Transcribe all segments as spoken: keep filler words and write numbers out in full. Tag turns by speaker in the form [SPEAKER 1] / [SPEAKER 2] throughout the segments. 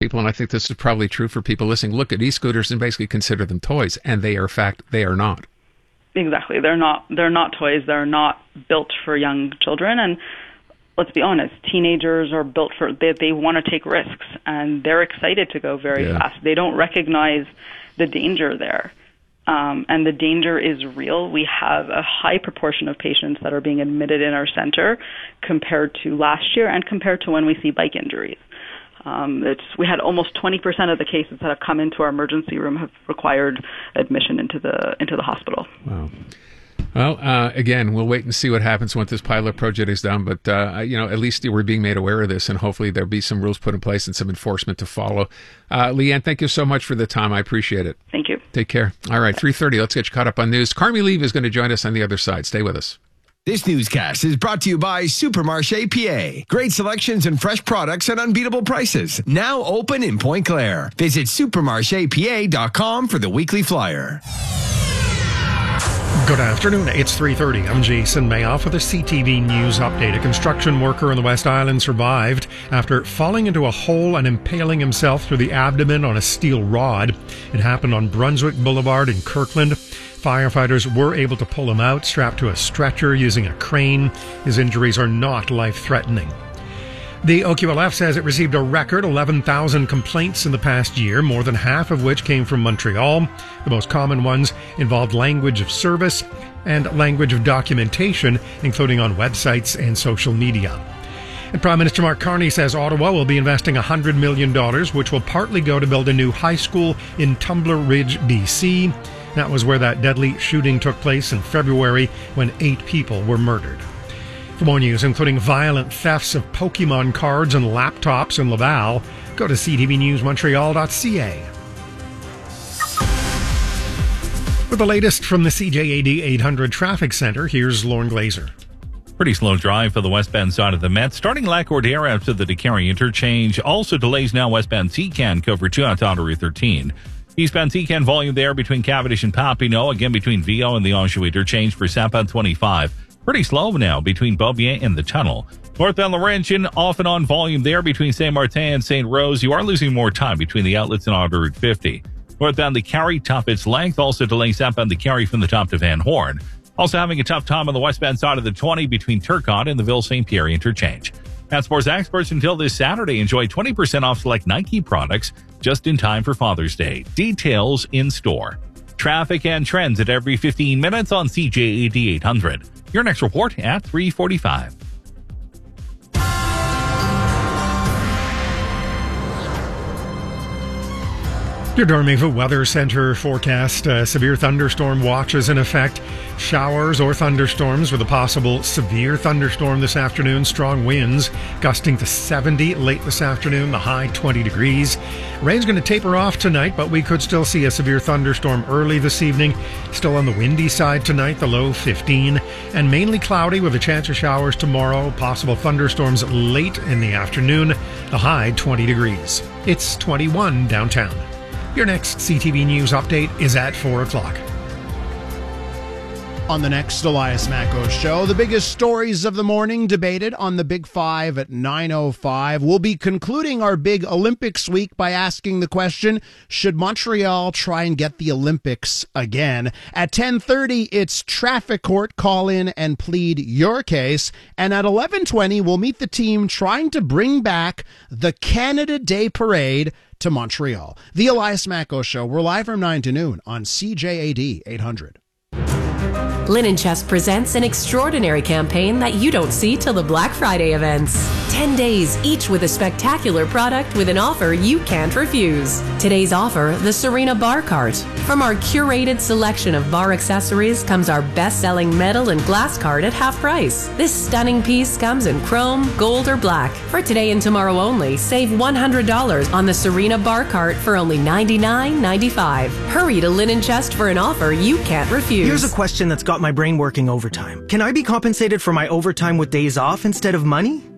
[SPEAKER 1] people, and I think this is probably true for people listening, look at e-scooters and basically consider them toys, and they are, in fact, they are not.
[SPEAKER 2] Exactly. They're not, they're not toys. They're not built for young children. And let's be honest, teenagers are built for, they, they want to take risks, and they're excited to go very
[SPEAKER 1] yeah.
[SPEAKER 2] fast. They don't recognize the danger there. Um, and the danger is real. We have a high proportion of patients that are being admitted in our center compared to last year and compared to when we see bike injuries. Um, it's, we had almost twenty percent of the cases that have come into our emergency room have required admission into the into the hospital.
[SPEAKER 1] Wow. Well, uh, again, we'll wait and see what happens once this pilot project is done. But, uh, you know, at least we're being made aware of this, and hopefully there'll be some rules put in place and some enforcement to follow. Uh, Leanne, thank you so much for the time. I appreciate it.
[SPEAKER 2] Thank you.
[SPEAKER 1] Take care. All right, three thirty. Let's get you caught up on news. Carmi Leve is going to join us on the other side. Stay with us.
[SPEAKER 3] This newscast is brought to you by Supermarché P A. Great selections and fresh products at unbeatable prices. Now open in Point Claire. Visit supermarché p a dot com for the weekly flyer.
[SPEAKER 4] Good afternoon. It's three thirty. I'm Jason Mayoff with a C T V News update. A construction worker in the West Island survived after falling into a hole and impaling himself through the abdomen on a steel rod. It happened on Brunswick Boulevard in Kirkland. Firefighters were able to pull him out, strapped to a stretcher using a crane. His injuries are not life-threatening. The O Q L F says it received a record eleven thousand complaints in the past year, more than half of which came from Montreal. The most common ones involved language of service and language of documentation, including on websites and social media. And Prime Minister Mark Carney says Ottawa will be investing one hundred million dollars, which will partly go to build a new high school in Tumbler Ridge, B C. That was where that deadly shooting took place in February when eight people were murdered. For more news, including violent thefts of Pokemon cards and laptops in Laval, go to c t v news montreal dot c a. With the latest from the C J A D eight hundred Traffic Center, here's Lauren Glazer.
[SPEAKER 5] Pretty slow drive for the westbound side of the Met, starting Lac-Ordere after the DeCarry interchange. Also delays now westbound T-Can cover two out to Route thirteen. Eastbound T-Can volume there between Cavendish and Papineau, again between Viau and the Anjou interchange for southbound twenty-five. Pretty slow now between Beaubien and the tunnel. Northbound Laurentian, off and on volume there between Saint Martin and Saint Rose. You are losing more time between the outlets and on Route fifty. Northbound the Carry, top its length, also delaying southbound the Carry from the top to Van Horn. Also having a tough time on the westbound side of the twenty between Turcotte and the Ville-Saint Pierre interchange. At Sports Experts until this Saturday, enjoy twenty percent off select Nike products just in time for Father's Day. Details in store. Traffic and trends at every fifteen minutes on C J A D eight hundred. Your next report at three forty-five.
[SPEAKER 4] Your Dormeva Weather Center forecast, uh, severe thunderstorm watches in effect. Showers or thunderstorms with a possible severe thunderstorm this afternoon. Strong winds gusting to seventy late this afternoon, the high twenty degrees. Rain's going to taper off tonight, but we could still see a severe thunderstorm early this evening. Still on the windy side tonight, the low fifteen. And mainly cloudy with a chance of showers tomorrow. Possible thunderstorms late in the afternoon, the high twenty degrees. It's twenty-one downtown. Your next C T V News update is at four o'clock.
[SPEAKER 6] On the next Elias Macko Show, the biggest stories of the morning debated on the Big Five at nine oh five. We'll be concluding our big Olympics week by asking the question, should Montreal try and get the Olympics again? At ten thirty, it's Traffic Court. Call in and plead your case. And at eleven twenty, we'll meet the team trying to bring back the Canada Day Parade to Montreal. The Elias Macko Show. We're live from nine to noon on C J A D eight hundred.
[SPEAKER 7] Linen Chest presents an extraordinary campaign that you don't see till the Black Friday events. Ten days, each with a spectacular product with an offer you can't refuse. Today's offer, the Serena Bar Cart. From our curated selection of bar accessories comes our best-selling metal and glass cart at half price. This stunning piece comes in chrome, gold, or black. For today and tomorrow only, save one hundred dollars on the Serena Bar Cart for only ninety-nine ninety-five. Hurry to Linen Chest for an offer you can't refuse.
[SPEAKER 8] Here's a question that's got my brain working overtime. Can I be compensated for my overtime with days off instead of money?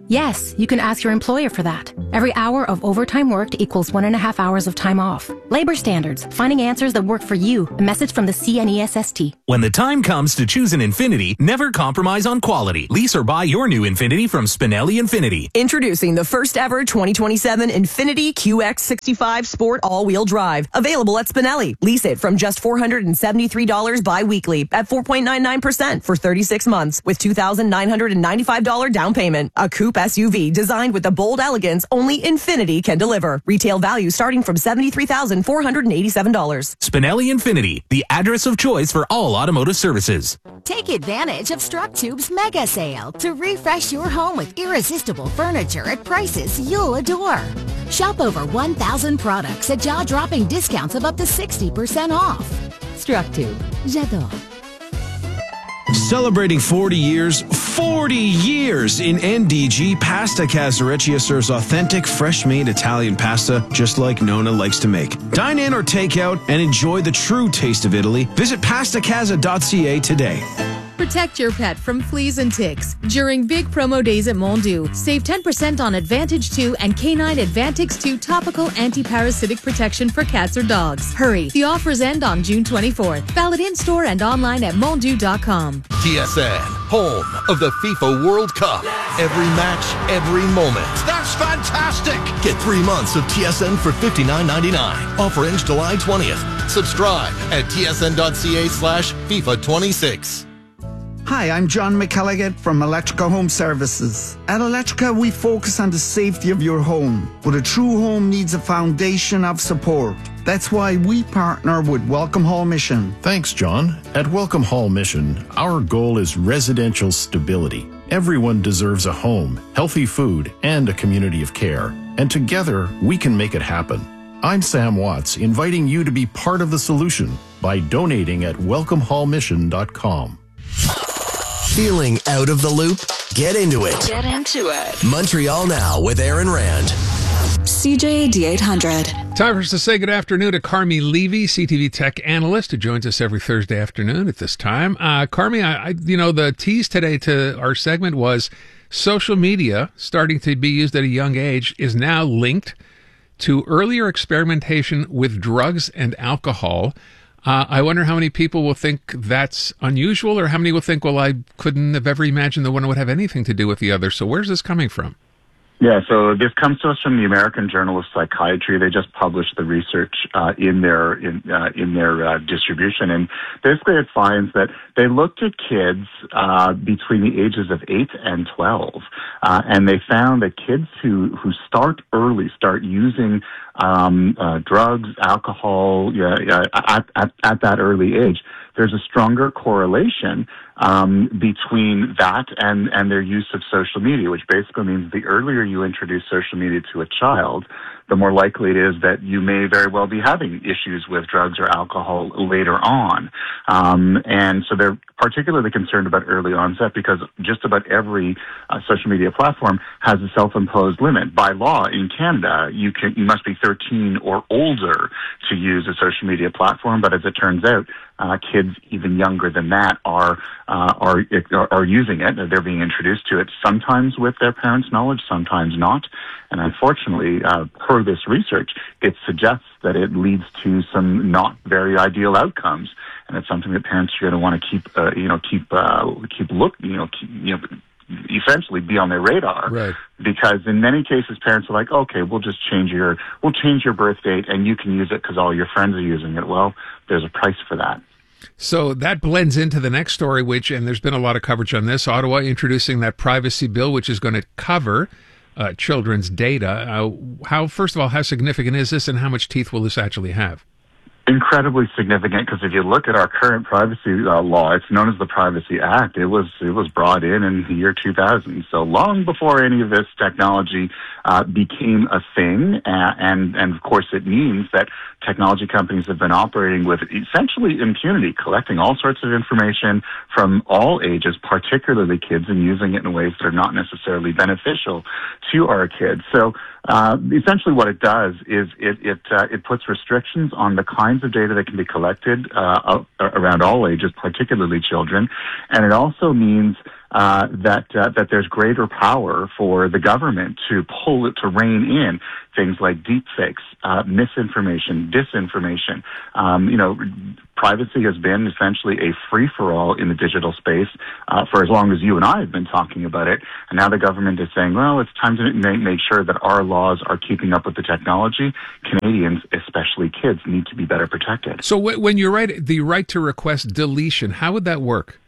[SPEAKER 8] Yes, you can ask your employer for that. Every hour of overtime worked equals one and a half hours of time off. Labor standards, finding answers that work for you. A message from the C N E S S T.
[SPEAKER 9] When the time comes to choose an Infiniti, never compromise on quality. Lease or buy your new Infiniti from Spinelli Infiniti.
[SPEAKER 10] Introducing the first ever twenty twenty-seven Infiniti Q X sixty-five Sport all-wheel drive. Available at Spinelli. Lease it from just four hundred seventy-three dollars bi-weekly at four point nine nine percent for thirty-six months with two thousand nine hundred ninety-five dollars down payment. A coupe S U V designed with the bold elegance only Infiniti can deliver. Retail value starting from seventy-three thousand four hundred eighty-seven dollars.
[SPEAKER 9] Spinelli Infiniti, the address of choice for all automotive services.
[SPEAKER 11] Take advantage of StrucTube's mega sale to refresh your home with irresistible furniture at prices you'll adore. Shop over one thousand products at jaw-dropping discounts of up to sixty percent off. StrucTube. J'adore.
[SPEAKER 3] Celebrating forty years, forty years in N D G, Pasta Casareccia serves authentic, fresh-made Italian pasta just like Nona likes to make. Dine in or take out and enjoy the true taste of Italy. Visit pasta casa dot c a today.
[SPEAKER 12] Protect your pet from fleas and ticks during big promo days at Mondu. Save ten percent on Advantage two and Canine Advantix two topical anti-parasitic protection for cats or dogs. Hurry, the offers end on June twenty-fourth. Valid in-store and online at mondu dot com.
[SPEAKER 13] T S N, home of the FIFA World Cup. Every match, every moment.
[SPEAKER 14] That's fantastic!
[SPEAKER 13] Get three months of T S N for fifty-nine ninety-nine. Offer ends July twentieth. Subscribe at t s n dot c a slash FIFA twenty-six.
[SPEAKER 15] Hi, I'm John McElligott from Electrica Home Services. At Electrica, we focus on the safety of your home, but a true home needs a foundation of support. That's why we partner with Welcome Hall Mission.
[SPEAKER 16] Thanks, John. At Welcome Hall Mission, our goal is residential stability. Everyone deserves a home, healthy food, and a community of care. And together, we can make it happen. I'm Sam Watts, inviting you to be part of the solution by donating at welcome hall mission dot com.
[SPEAKER 17] Feeling out of the loop? Get into it.
[SPEAKER 18] Get into it.
[SPEAKER 17] Montreal Now with Aaron Rand.
[SPEAKER 18] C J D eight hundred.
[SPEAKER 1] Time for us to say good afternoon to Carmi Levy, C T V tech analyst, who joins us every Thursday afternoon at this time. Uh, Carmi, I, I, you know, the tease today to our segment was social media, starting to be used at a young age, is now linked to earlier experimentation with drugs and alcohol. Uh, I wonder how many people will think that's unusual, or how many will think, well, I couldn't have ever imagined the one would have anything to do with the other. So where's this coming from?
[SPEAKER 19] Yeah, so this comes to us from the American Journal of Psychiatry. They just published the research uh, in their in uh, in their uh, distribution, and basically it finds that they looked at kids uh, between the ages of eight and twelve, uh, and they found that kids who who start early, start using um, uh, drugs, alcohol, yeah, yeah, at, at at that early age, there's a stronger correlation um, between that and, and their use of social media, which basically means the earlier you introduce social media to a child, the more likely it is that you may very well be having issues with drugs or alcohol later on. Um, and so they're particularly concerned about early onset because just about every uh, social media platform has a self-imposed limit. By law in Canada, you can you must be thirteen or older to use a social media platform, but as it turns out, uh, kids even younger than that are uh, are are using it. They're being introduced to it, sometimes with their parents' knowledge, sometimes not. And unfortunately, uh, per this research, it suggests that it leads to some not very ideal outcomes, and it's something that parents are going to want to keep, uh, you know, keep uh, keep look, you know, keep, you know, essentially be on their radar.
[SPEAKER 1] Right.
[SPEAKER 19] Because in many cases, parents are like, okay, we'll just change your, we'll change your birth date, and you can use it because all your friends are using it. Well, there's a price for that.
[SPEAKER 1] So that blends into the next story, which, and there's been a lot of coverage on this, Ottawa introducing that privacy bill, which is going to cover uh, children's data. Uh, how, first of all, how significant is this, and how much teeth will this actually have?
[SPEAKER 19] Incredibly significant, because if you look at our current privacy uh, law, it's known as the Privacy Act. It was it was brought in in the year two thousand, so long before any of this technology uh, became a thing. Uh, and and of course, it means that technology companies have been operating with essentially impunity, collecting all sorts of information from all ages, particularly kids, and using it in ways that are not necessarily beneficial to our kids. So uh, essentially, what it does is it it uh, it puts restrictions on the kinds of data that can be collected uh, around all ages, particularly children, and it also means uh, that uh, that there's greater power for the government to pull it, to rein in things like deep fakes, uh, misinformation, disinformation. Um, you know, privacy has been essentially a free-for-all in the digital space uh, for as long as you and I have been talking about it. And now the government is saying, well, it's time to make, make sure that our laws are keeping up with the technology. Canadians, especially kids, need to be better protected.
[SPEAKER 1] So w- when you write the right to request deletion, how would that work?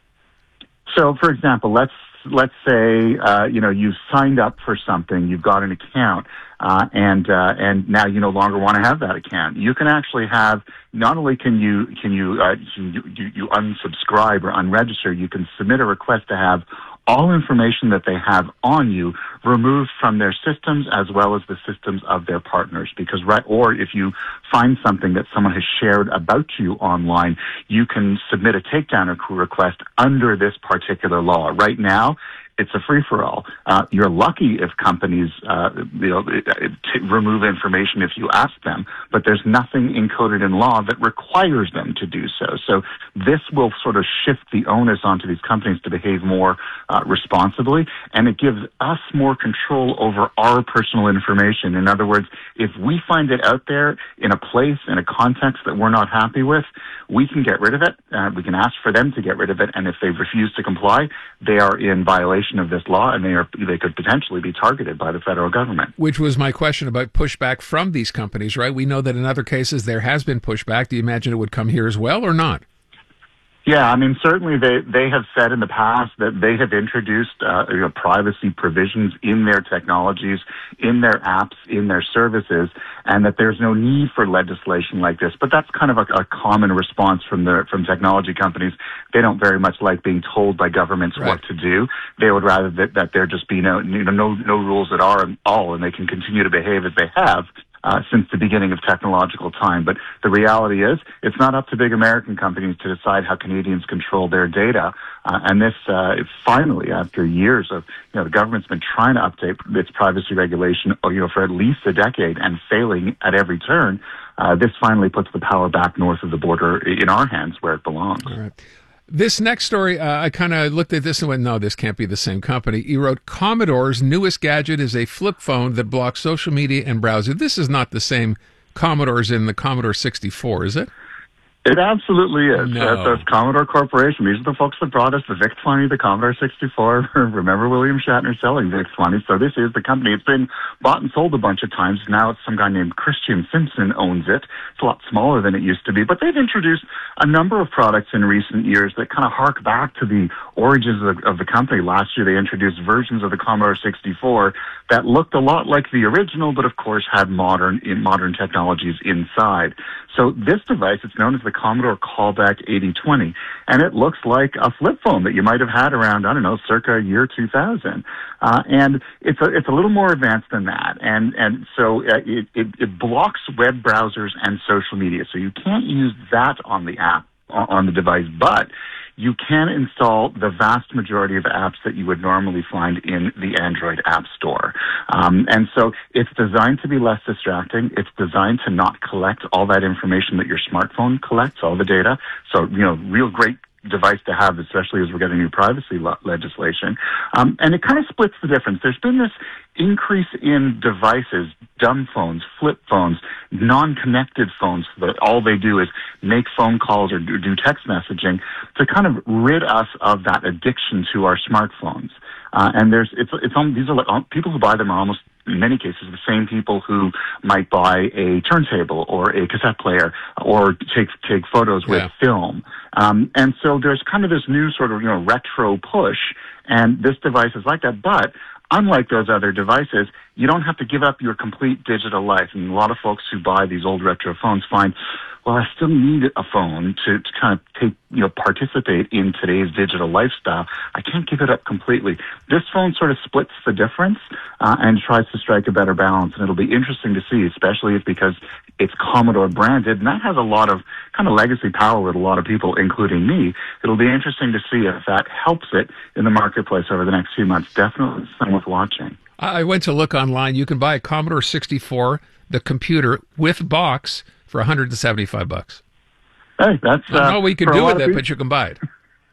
[SPEAKER 19] So, for example, let's let's say uh, you know you've signed up for something, you've got an account, uh, and uh, and now you no longer want to have that account. You can actually have not only can you can you uh, you, you, you unsubscribe or unregister, you can submit a request to have all information that they have on you removed from their systems as well as the systems of their partners. Because right, or if you find something that someone has shared about you online, you can submit a takedown request under this particular law. Right now, it's a free-for-all. Uh, you're lucky if companies uh, you know, t- remove information if you ask them, but there's nothing encoded in law that requires them to do so. So this will sort of shift the onus onto these companies to behave more uh, responsibly, and it gives us more control over our personal information. In other words, if we find it out there in a place, in a context that we're not happy with, we can get rid of it. Uh, we can ask for them to get rid of it, and if they refuse to comply, they are in violation of this law, and they are they could potentially be targeted by the federal government.
[SPEAKER 1] Which was my question about pushback from these companies, right? We know that in other cases there has been pushback. Do you imagine it would come here as well or not?
[SPEAKER 19] Yeah, I mean, certainly they, they have said in the past that they have introduced uh, you know, privacy provisions in their technologies, in their apps, in their services, and that there's no need for legislation like this. But that's kind of a, a common response from the from technology companies. They don't very much like being told by governments right. what to do. They would rather that, that there just be no, you know, no no rules at all, and they can continue to behave as they have. Uh, since the beginning of technological time. But the reality is, it's not up to big American companies to decide how Canadians control their data. Uh, and this, uh, finally, after years of, you know, the government's been trying to update its privacy regulation, you know, for at least a decade and failing at every turn, uh, this finally puts the power back north of the border in our hands where it belongs.
[SPEAKER 1] All right. This next story, uh, I kind of looked at this and went, no, this can't be the same company. He wrote, Commodore's newest gadget is a flip phone that blocks social media and browser. This is not the same Commodore's in the Commodore sixty-four, is it?
[SPEAKER 19] It absolutely is.
[SPEAKER 1] No.
[SPEAKER 19] Uh, that's Commodore Corporation. These are the folks that brought us the VIC twenty, the Commodore sixty-four. Remember William Shatner selling VIC twenty? So this is the company. It's been bought and sold a bunch of times. Now it's some guy named Christian Simpson owns it. It's a lot smaller than it used to be. But they've introduced a number of products in recent years that kind of hark back to the origins of, of the company. Last year they introduced versions of the Commodore sixty-four that looked a lot like the original, but of course had modern in modern technologies inside. So this device, it's known as the Commodore Callback eighty twenty, and it looks like a flip phone that you might have had around, I don't know, circa year two thousand. Uh, and it's a, it's a little more advanced than that. And, and so uh, it, it, it blocks web browsers and social media. So you can't use that on the app, on the device, but you can install the vast majority of apps that you would normally find in the Android App Store. Um, and so it's designed to be less distracting. It's designed to not collect all that information that your smartphone collects, all the data. So, you know, real great device to have, especially as we're getting new privacy lo- legislation. Um, and it kind of splits the difference. There's been this increase in devices, dumb phones, flip phones, non-connected phones that all they do is make phone calls or do, do text messaging to kind of rid us of that addiction to our smartphones. Uh, and there's, it's, it's, um, these are like, um, people who buy them are almost, in many cases, the same people who might buy a turntable or a cassette player or take, take photos with
[SPEAKER 1] yeah.
[SPEAKER 19] film. Um, and so there's kind of this new sort of, you know, retro push, and this device is like that. But unlike those other devices, you don't have to give up your complete digital life. And a lot of folks who buy these old retro phones find, well, I still need a phone to, to kind of take, you know, participate in today's digital lifestyle. I can't give it up completely. This phone sort of splits the difference uh, and tries to strike a better balance. And it'll be interesting to see, especially because it's Commodore branded, and that has a lot of kind of legacy power with a lot of people, including me. It'll be interesting to see if that helps it in the marketplace over the next few months. Definitely something worth watching.
[SPEAKER 1] I went to look online. You can buy a Commodore sixty-four, the computer, with box for one hundred seventy-five bucks.
[SPEAKER 19] Hey, that's...
[SPEAKER 1] I don't know
[SPEAKER 19] uh,
[SPEAKER 1] what you can do with it, but you can buy it.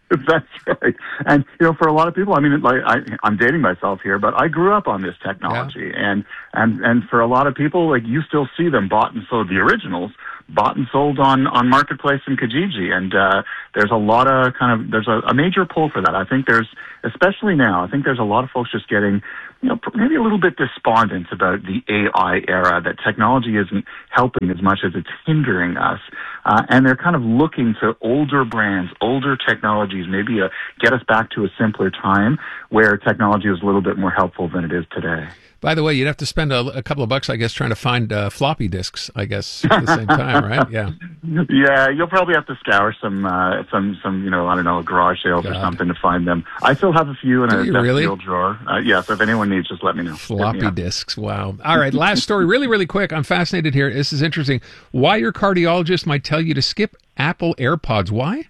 [SPEAKER 19] That's right. And, you know, for a lot of people, I mean, like I, I'm dating myself here, but I grew up on this technology. Yeah. And, and, and for a lot of people, like you still see them bought and sold, the originals, bought and sold on, on Marketplace and Kijiji. And uh, there's a lot of kind of, there's a, a major pull for that. I think there's, especially now, I think there's a lot of folks just getting, you know, maybe a little bit despondent about the A I era, that technology isn't helping as much as it's hindering us. Uh, and they're kind of looking to older brands, older technologies, maybe a, get us back to a simpler time where technology was a little bit more helpful than it is today.
[SPEAKER 1] By the way, you'd have to spend a, a couple of bucks, I guess, trying to find uh, floppy disks, I guess, at the same time, right? Yeah.
[SPEAKER 19] Yeah, you'll probably have to scour some, uh, some, some, you know, I don't know, garage sales God. or something to find them. I still have a few in a desk
[SPEAKER 1] really?
[SPEAKER 19] drawer. Uh, yeah, so if anyone needs, just let me know.
[SPEAKER 1] Floppy me disks, wow. All right, last story, really, really quick. I'm fascinated here. This is interesting. Why your cardiologist might tell you to skip Apple AirPods. Why?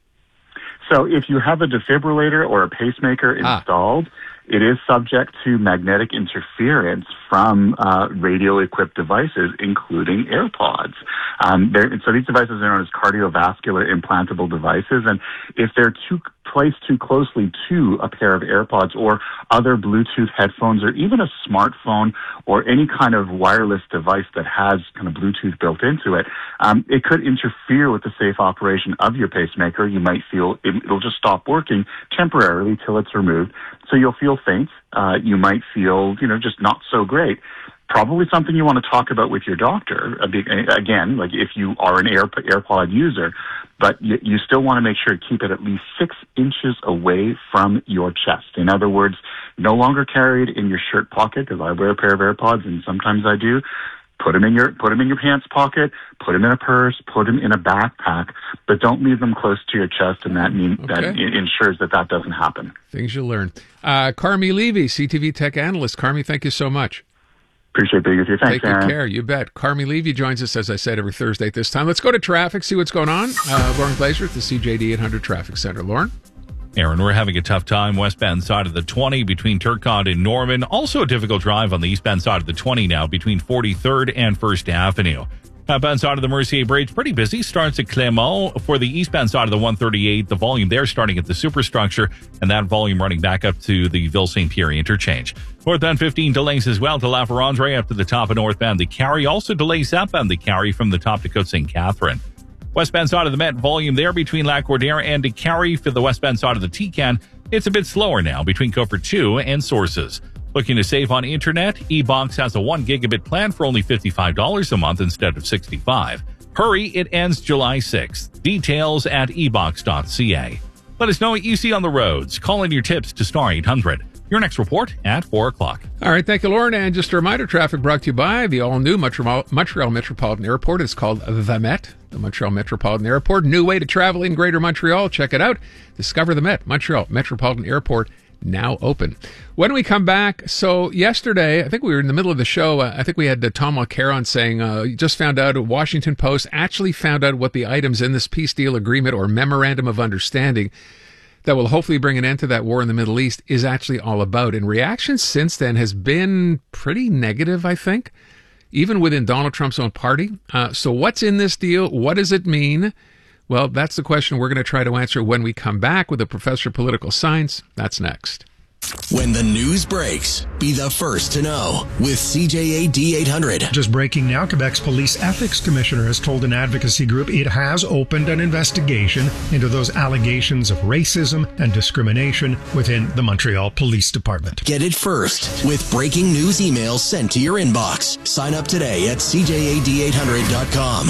[SPEAKER 19] So if you have a defibrillator or a pacemaker installed, ah. it is subject to magnetic interference from uh, radio-equipped devices, including AirPods. Um, so these devices are known as cardiovascular implantable devices, and if they're too placed too closely to a pair of AirPods or other Bluetooth headphones or even a smartphone or any kind of wireless device that has kind of Bluetooth built into it, um, it could interfere with the safe operation of your pacemaker. You might feel it, it'll just stop working temporarily till it's removed. So you'll feel faint. Uh, you might feel, you know, just not so great. Probably something you want to talk about with your doctor. Again, like if you are an Air, AirPod user, but you, you still want to make sure to keep it at least six inches away from your chest. In other words, no longer carry it in your shirt pocket, because I wear a pair of AirPods and sometimes I do. Put them in your put them in your pants pocket. Put them in a purse. Put them in a backpack. But don't leave them close to your chest, and that mean, okay. that ensures that that doesn't happen.
[SPEAKER 1] Things you learn. Uh, Carmi Levy, C T V tech analyst. Carmi, thank you so much.
[SPEAKER 19] Appreciate being with you. Thanks,
[SPEAKER 1] Take good
[SPEAKER 19] Aaron.
[SPEAKER 1] care. You bet. Carmi Levy joins us, as I said, every Thursday at this time. Let's go to traffic, see what's going on. Uh, Lauren Glazer at the C J D eight hundred Traffic Center. Lauren?
[SPEAKER 5] Aaron, we're having a tough time westbound side of the twenty between Turcotte and Norman. Also a difficult drive on the eastbound side of the twenty now between forty-third and First Avenue. Outbound side of the Mercier Bridge, pretty busy. Starts at Clermont. For the eastbound side of the one thirty-eight, the volume there starting at the superstructure, and that volume running back up to the Ville-Saint-Pierre interchange. Northbound fifteen delays as well to La Ferrandre up to the top of northbound the Carry. Also delays southbound the Carry from the top to Côte Saint Catherine. Westbound side of the Met, volume there between Lac-Cordaire and de Carry. For the westbound side of the T-Can, it's a bit slower now between Cofer two and Sources. Looking to save on internet? eBox has a one gigabit plan for only fifty-five dollars a month instead of sixty-five dollars. Hurry, it ends July sixth. Details at e box dot c a. Let us know what you see on the roads. Call in your tips to Star eight hundred. Your next report at four o'clock.
[SPEAKER 1] All right, thank you, Lauren. And just a reminder, traffic brought to you by the all-new Montreal, Montreal Metropolitan Airport. It's called the Met, the Montreal Metropolitan Airport. New way to travel in Greater Montreal. Check it out. Discover the Met, Montreal Metropolitan Airport, now open. When we come back, so yesterday, I think we were in the middle of the show, uh, I think we had uh, Tom Mulcair on saying, uh, you just found out, Washington Post actually found out what the items in this peace deal agreement or memorandum of understanding that will hopefully bring an end to that war in the Middle East is actually all about. And reaction since then has been pretty negative, I think, even within Donald Trump's own party. Uh, so what's in this deal? What does it mean? Well, that's the question we're going to try to answer when we come back with a professor of political science. That's next.
[SPEAKER 17] When the news breaks, be the first to know with C J A D eight hundred.
[SPEAKER 4] Just breaking now, Quebec's Police Ethics Commissioner has told an advocacy group it has opened an investigation into those allegations of racism and discrimination within the Montreal Police Department.
[SPEAKER 17] Get it first with breaking news emails sent to your inbox. Sign up today at c j a d eight hundred dot com.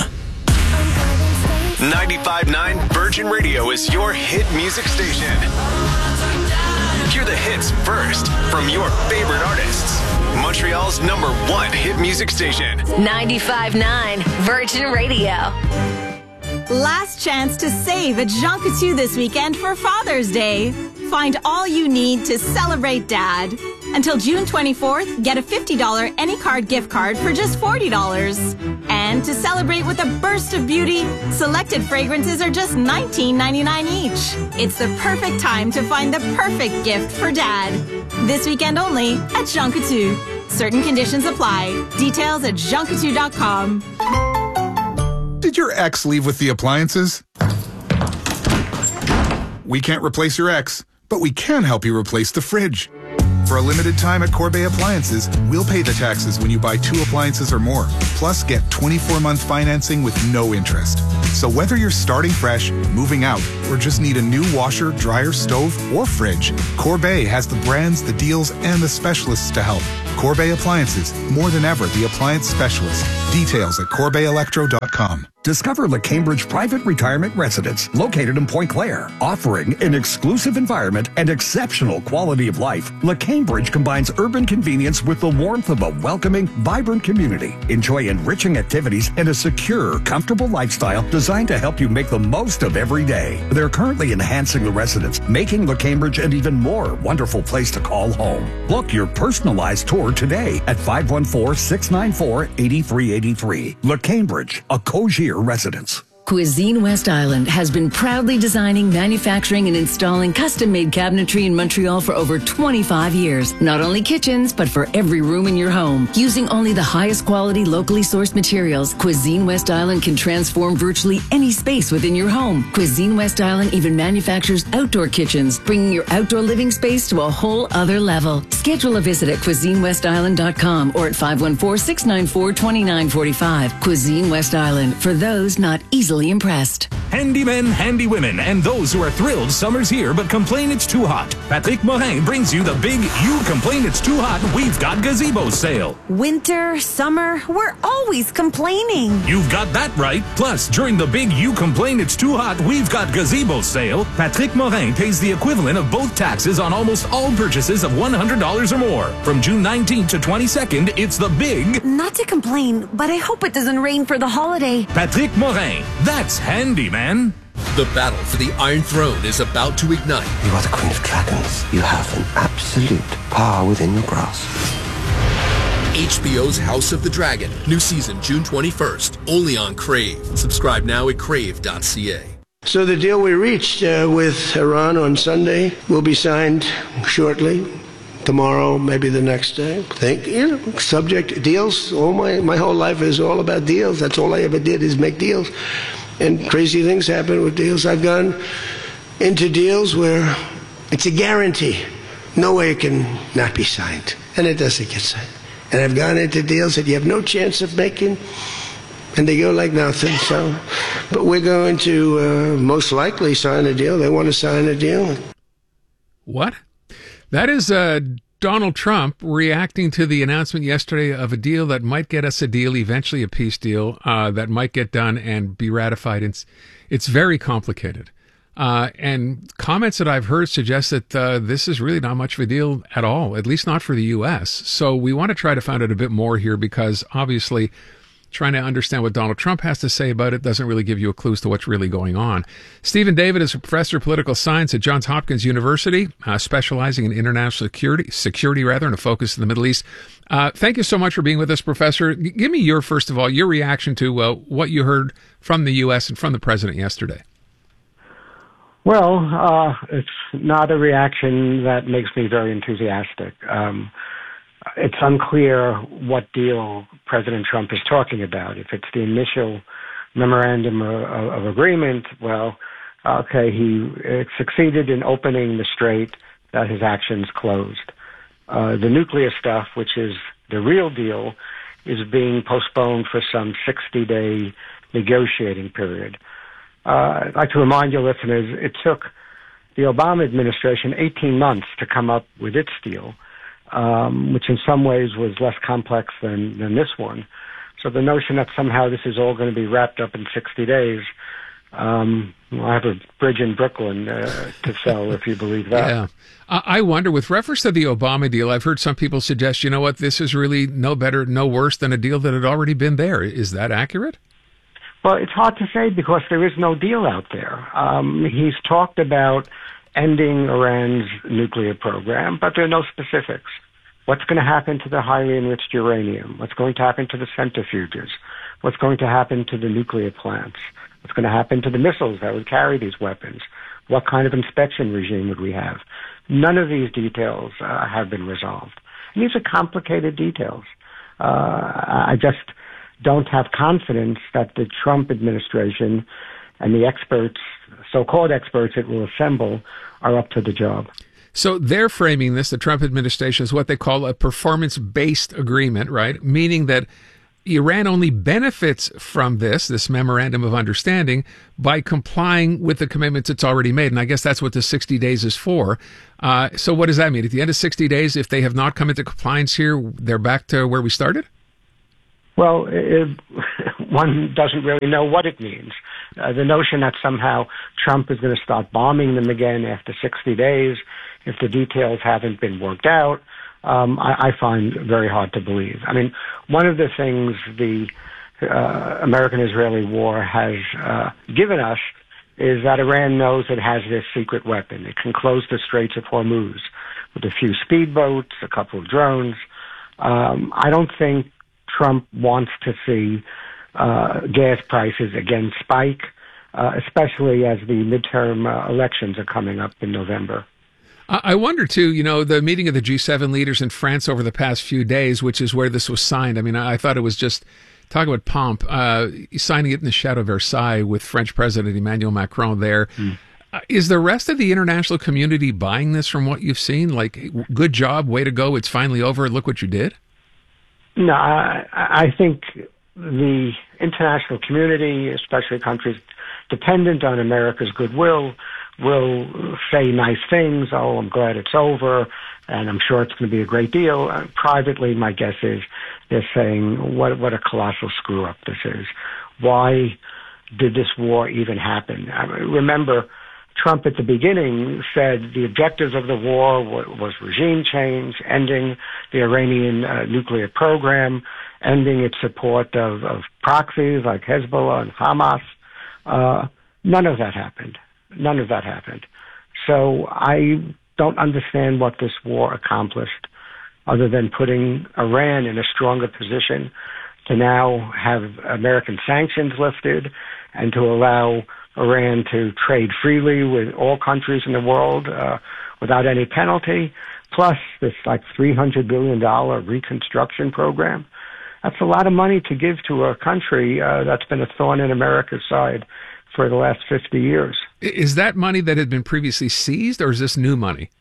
[SPEAKER 14] ninety-five point nine Virgin Radio is your hit music station. Hear the hits first from your favorite artists. Montreal's number one hit music station.
[SPEAKER 20] ninety-five point nine Virgin Radio.
[SPEAKER 21] Last chance to save at Jean Coutu this weekend for Father's Day. Find all you need to celebrate Dad. Until June twenty-fourth, get a fifty dollars AnyCard gift card for just forty dollars. And to celebrate with a burst of beauty, selected fragrances are just nineteen ninety-nine each. It's the perfect time to find the perfect gift for Dad. This weekend only at Jean Coutu. Certain conditions apply. Details at jean coutu dot com.
[SPEAKER 22] Did your ex leave with the appliances?
[SPEAKER 2] We can't replace your ex, but we can help you replace the fridge. For a limited time at Corbet Appliances, we'll pay the taxes when you buy two appliances or more. Plus, get twenty-four month financing with no interest. So whether you're starting fresh, moving out, or just need a new washer, dryer, stove, or fridge, Corbet has the brands, the deals, and the specialists to help. Corbet Appliances, more than ever the appliance specialist. Details at corbet electro dot com.
[SPEAKER 22] Discover La Cambridge Private Retirement Residence, located in Point Claire, offering an exclusive environment and exceptional quality of life. La Cambridge combines urban convenience with the warmth of a welcoming, vibrant community. Enjoy enriching activities and a secure, comfortable lifestyle designed to help you make the most of every day. They're currently enhancing the residence, making La Cambridge an even more wonderful place to call home. Book your personalized tour today at five one four, six nine four, eight three eight three. La Cambridge, a Cogier residence.
[SPEAKER 23] Cuisine West Island has been proudly designing, manufacturing, and installing custom-made cabinetry in Montreal for over twenty-five years. Not only kitchens, but for every room in your home. Using only the highest quality, locally sourced materials, Cuisine West Island can transform virtually any space within your home. Cuisine West Island even manufactures outdoor kitchens, bringing your outdoor living space to a whole other level. Schedule a visit at cuisine west island dot com or at five one four, six nine four, two nine four five. Cuisine West Island, for those not easily impressed.
[SPEAKER 9] Handymen, handy women, and those who are thrilled summer's here but complain it's too hot. Patrick Morin brings you the big You Complain It's Too Hot, We've Got Gazebo sale.
[SPEAKER 24] Winter, summer, we're always complaining.
[SPEAKER 9] You've got that right. Plus, during the big You Complain It's Too Hot, We've Got Gazebo sale, Patrick Morin pays the equivalent of both taxes on almost all purchases of one hundred dollars or more. From June nineteenth to twenty-second, it's the big...
[SPEAKER 24] Not to complain, but I hope it doesn't rain for the holiday.
[SPEAKER 9] Patrick Morin. That's handy, man.
[SPEAKER 25] The battle for the Iron Throne is about to ignite.
[SPEAKER 26] You are the Queen of Dragons. You have an absolute power within your grasp.
[SPEAKER 25] H B O's House of the Dragon. New season June twenty-first. Only on Crave. Subscribe now at crave dot c a.
[SPEAKER 27] So the deal we reached uh, with Iran on Sunday will be signed shortly. Tomorrow, maybe the next day. Think, you know, subject deals. All my, my whole life is all about deals. That's all I ever did is make deals. And crazy things happen with deals. I've gone into deals where it's a guarantee. No way it can not be signed. And it doesn't get signed. And I've gone into deals that you have no chance of making, and they go like nothing. So, but we're going to uh, most likely sign a deal. They want to sign a deal.
[SPEAKER 1] What? That is uh, Donald Trump reacting to the announcement yesterday of a deal that might get us a deal, eventually a peace deal, uh, that might get done and be ratified. It's, it's very complicated. Uh, and comments that I've heard suggest that uh, this is really not much of a deal at all, at least not for the U S. So we want to try to find out a bit more here because obviously trying to understand what Donald Trump has to say about it doesn't really give you a clue as to what's really going on. Stephen David is a professor of political science at Johns Hopkins University, uh, specializing in international security, security rather, and a focus in the Middle East. Uh, thank you so much for being with us, Professor. G- give me your, first of all, your reaction to uh, what you heard from the U S and from the president yesterday.
[SPEAKER 28] Well, uh, it's not a reaction that makes me very enthusiastic. Um, It's unclear what deal President Trump is talking about. If it's the initial memorandum of, of agreement, well, okay, he succeeded in opening the strait that his actions closed. Uh, the nuclear stuff, which is the real deal, is being postponed for some sixty-day negotiating period. Uh, I'd like to remind your listeners, it took the Obama administration eighteen months to come up with its deal. Um, which in some ways was less complex than, than this one. So the notion that somehow this is all going to be wrapped up in sixty days, um, well, I have a bridge in Brooklyn uh, to sell, if you believe that.
[SPEAKER 1] Yeah. I wonder, with reference to the Obama deal, I've heard some people suggest, you know what, this is really no better, no worse than a deal that had already been there. Is that accurate?
[SPEAKER 28] Well, it's hard to say because there is no deal out there. Um, he's talked about ending Iran's nuclear program, but there are no specifics. What's going to happen to the highly enriched uranium? What's going to happen to the centrifuges? What's going to happen to the nuclear plants? What's going to happen to the missiles that would carry these weapons? What kind of inspection regime would we have? None of these details uh, have been resolved. And these are complicated details. Uh, I just don't have confidence that the Trump administration and the experts, so-called experts it will assemble, are up to the job.
[SPEAKER 1] So they're framing this, the Trump administration, as what they call a performance-based agreement, right? Meaning that Iran only benefits from this, this memorandum of understanding, by complying with the commitments it's already made. And I guess that's what the sixty days is for. Uh, so what does that mean? At the end of sixty days, if they have not come into compliance here, they're back to where we started?
[SPEAKER 28] Well, it, one doesn't really know what it means. Uh, the notion that somehow Trump is going to start bombing them again after sixty days, if the details haven't been worked out, um, I, I find very hard to believe. I mean, one of the things the uh, American-Israeli war has uh, given us is that Iran knows it has this secret weapon. It can close the Straits of Hormuz with a few speedboats, a couple of drones. Um, I don't think Trump wants to see uh, gas prices again spike, uh, especially as the midterm uh, elections are coming up in November.
[SPEAKER 1] I wonder, too, you know, the meeting of the G seven leaders in France over the past few days, which is where this was signed. I mean, I thought it was just, talk about pomp, uh, signing it in the Chateau Versailles with French President Emmanuel Macron there. Mm. Uh, is the rest of the international community buying this from what you've seen? Like, good job, way to go, it's finally over, look what you did?
[SPEAKER 28] No, I, I think the international community, especially countries dependent on America's goodwill, will say nice things. Oh, I'm glad it's over, and I'm sure it's going to be a great deal. Uh, privately, my guess is they're saying, what what a colossal screw-up this is. Why did this war even happen? I mean, remember, Trump at the beginning said the objectives of the war was regime change, ending the Iranian uh, nuclear program, ending its support of, of proxies like Hezbollah and Hamas. Uh, none of that happened. None of that happened. So I don't understand what this war accomplished other than putting Iran in a stronger position to now have American sanctions lifted and to allow Iran to trade freely with all countries in the world uh, without any penalty, plus this like three hundred billion dollars reconstruction program. That's a lot of money to give to a country uh, that's been a thorn in America's side for the last fifty years.
[SPEAKER 1] Is that money that had been previously seized, or is this new money?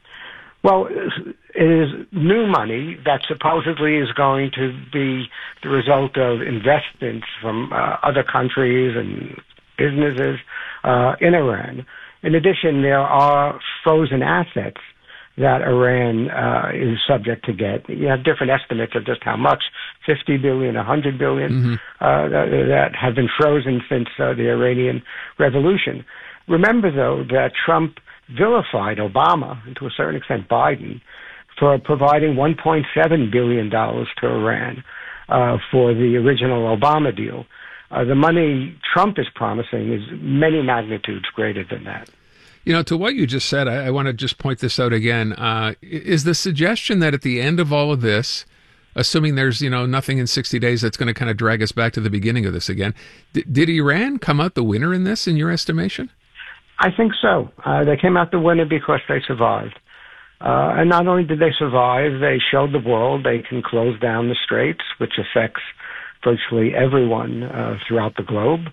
[SPEAKER 28] Well, it is new money that supposedly is going to be the result of investments from uh, other countries and businesses uh, in Iran. In addition, there are frozen assets that Iran uh, is subject to get. You have different estimates of just how much, fifty billion, one hundred billion, mm-hmm. uh, that, that have been frozen since uh, the Iranian Revolution. Remember, though, that Trump vilified Obama, and to a certain extent Biden, for providing one point seven billion dollars to Iran uh, for the original Obama deal. Uh, the money Trump is promising is many magnitudes greater than that.
[SPEAKER 1] You know, to what you just said, I, I want to just point this out again. Uh, is the suggestion that at the end of all of this, assuming there's, you know, nothing in sixty days that's going to kind of drag us back to the beginning of this again, d- did Iran come out the winner in this, in your estimation?
[SPEAKER 28] I think so. Uh, they came out the winner because they survived. Uh, and not only did they survive, they showed the world they can close down the straits, which affects virtually everyone uh, throughout the globe.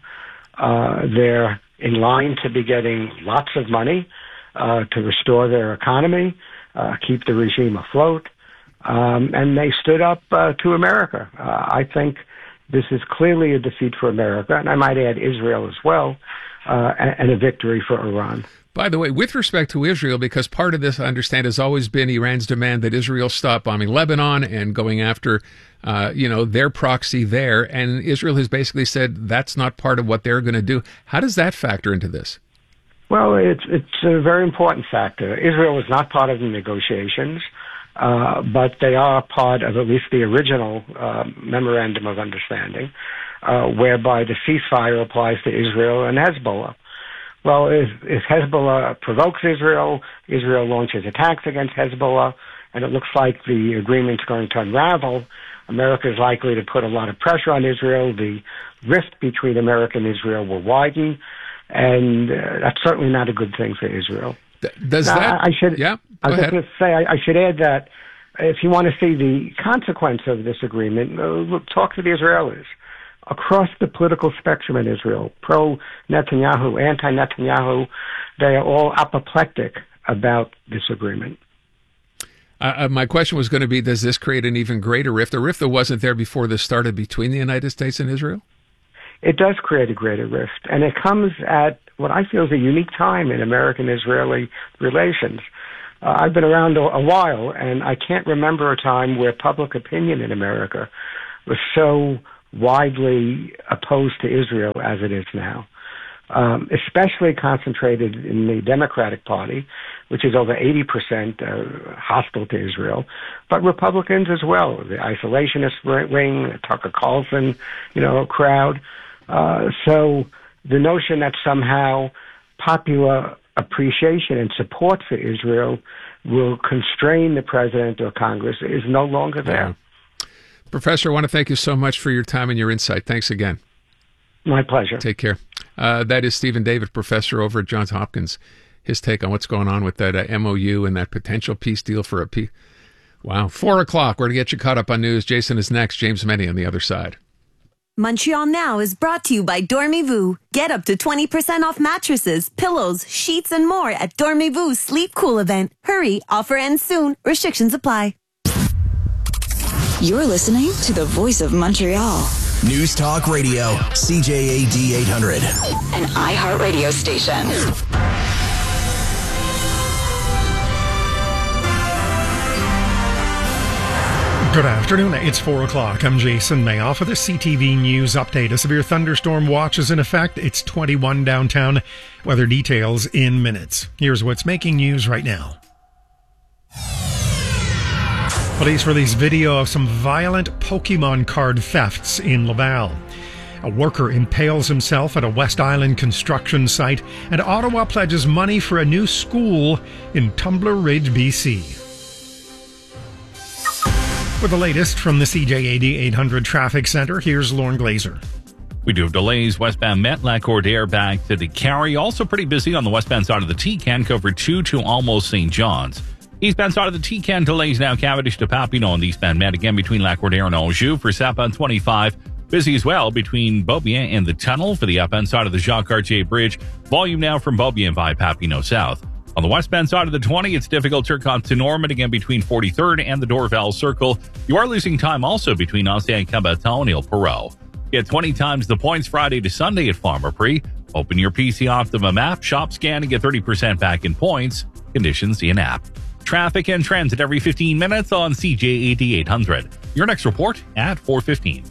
[SPEAKER 28] Uh, they're in line to be getting lots of money uh, to restore their economy, uh, keep the regime afloat, um, and they stood up uh, to America. Uh, I think this is clearly a defeat for America, and I might add Israel as well, uh, and, and a victory for Iran.
[SPEAKER 1] By the way, with respect to Israel, because part of this, I understand, has always been Iran's demand that Israel stop bombing Lebanon and going after, uh, you know, their proxy there. And Israel has basically said that's not part of what they're going to do. How does that factor into this?
[SPEAKER 28] Well, it's it's a very important factor. Israel is not part of the negotiations, uh, but they are part of at least the original uh, memorandum of understanding, uh, whereby the ceasefire applies to Israel and Hezbollah. Well, if, if Hezbollah provokes Israel, Israel launches attacks against Hezbollah, and it looks like the agreement's going to unravel, America is likely to put a lot of pressure on Israel. The rift between America and Israel will widen, and uh, that's certainly not a good thing for Israel.
[SPEAKER 1] Does now, that?
[SPEAKER 28] I should.
[SPEAKER 1] Yeah.
[SPEAKER 28] I was going to say I, I should add that if you want to see the consequence of this agreement, uh, talk to the Israelis. across the political spectrum in Israel, pro-Netanyahu, anti-Netanyahu, they are all apoplectic about this agreement.
[SPEAKER 1] Uh, my question was going to be, does this create an even greater rift, a rift that wasn't there before this started between the United States and Israel?
[SPEAKER 28] It does create a greater rift, and it comes at what I feel is a unique time in American-Israeli relations. Uh, I've been around a, a while, and I can't remember a time where public opinion in America was so widely opposed to Israel as it is now, um, especially concentrated in the Democratic Party, which is over eighty percent uh, hostile to Israel, but Republicans as well, the isolationist wing, the Tucker Carlson, you know, crowd. Uh, so the notion that somehow popular appreciation and support for Israel will constrain the president or Congress is no longer there.
[SPEAKER 1] Yeah. Professor, I want to thank you so much for your time and your insight. Thanks again.
[SPEAKER 28] My pleasure.
[SPEAKER 1] Take care. Uh, that is Stephen David, professor over at Johns Hopkins. His take on what's going on with that uh, M O U and that potential peace deal for a peace. Wow. Four o'clock. We're going to get you caught up on news. Jason is next. James Menny on the other side.
[SPEAKER 24] Montreal Now is brought to you by Dormez-vous. Get up to twenty percent off mattresses, pillows, sheets, and more at Dormez-vous Sleep Cool event. Hurry, offer ends soon. Restrictions apply.
[SPEAKER 18] You're listening to the voice of Montreal.
[SPEAKER 17] News Talk Radio, C J A D eight hundred.
[SPEAKER 18] An iHeartRadio station.
[SPEAKER 4] Good afternoon. It's four o'clock. I'm Jason Mayoff with a C T V News update. A severe thunderstorm watch is in effect. It's twenty-one downtown. Weather details in minutes. Here's what's making news right now. Police released video of some violent Pokemon card thefts in Laval. A worker impales himself at a West Island construction site, and Ottawa pledges money for a new school in Tumbler Ridge, B C. For the latest from the C J A D eight hundred Traffic Center, here's Lauren Glazer.
[SPEAKER 5] We do have delays westbound Met Lacordaire back to DeCarry. Also pretty busy on the westbound side of the T-Can, covered two to almost Saint John's. Eastbound side of the T-Can delays now Cavendish to Papineau on the eastbound Met, again between Lacordaire and Anjou. For southbound twenty-five, busy as well between Beaubien and the tunnel. For the upbound side of the Jacques-Cartier Bridge, volume now from Beaubien via Papineau South. On the westbound side of the twenty, it's difficult to come to Norman, again between forty-third and the Dorval Circle. You are losing time also between Ancien Cabaton and Il Perot. Get twenty times the points Friday to Sunday at Farmer Prix. Open your P C Optimum app, shop, scan, and get thirty percent back in points. Conditions in app. Traffic and transit every fifteen minutes on C J A D eight hundred. Your next report at four fifteen.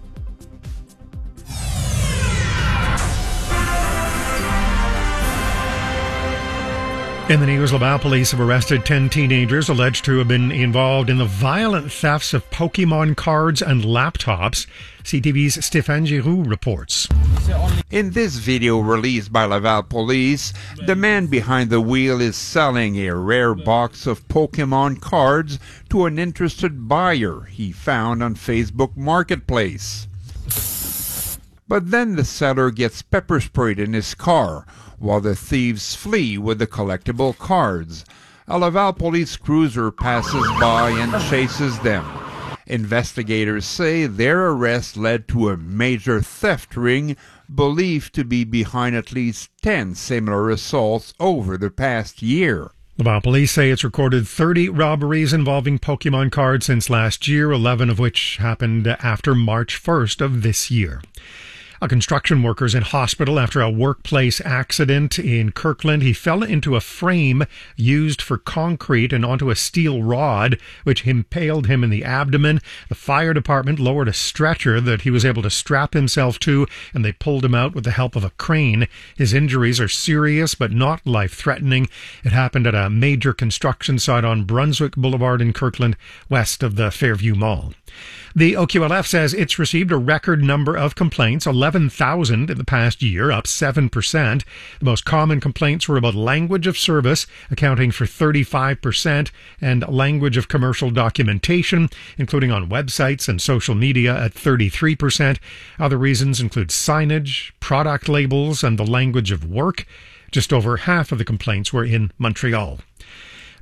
[SPEAKER 4] In the news, Laval police have arrested ten teenagers alleged to have been involved in the violent thefts of Pokemon cards and laptops. C T V's Stéphane Giroux reports.
[SPEAKER 3] In this video released by Laval police, the man behind the wheel is selling a rare box of Pokemon cards to an interested buyer he found on Facebook Marketplace. But then the seller gets pepper sprayed in his car, while the thieves flee with the collectible cards. A Laval police cruiser passes by and chases them. Investigators say their arrest led to a major theft ring believed to be behind at least ten similar assaults over the past year.
[SPEAKER 4] Laval police say it's recorded thirty robberies involving Pokemon cards since last year, eleven of which happened after March first of this year. A construction worker is in hospital after a workplace accident in Kirkland. He fell into a frame used for concrete and onto a steel rod, which impaled him in the abdomen. The fire department lowered a stretcher that he was able to strap himself to, and they pulled him out with the help of a crane. His injuries are serious but not life-threatening. It happened at a major construction site on Brunswick Boulevard in Kirkland, west of the Fairview Mall. The O Q L F says it's received a record number of complaints, eleven thousand in the past year, up seven percent. The most common complaints were about language of service, accounting for thirty-five percent, and language of commercial documentation, including on websites and social media, at thirty-three percent. Other reasons include signage, product labels, and the language of work. Just over half of the complaints were in Montreal.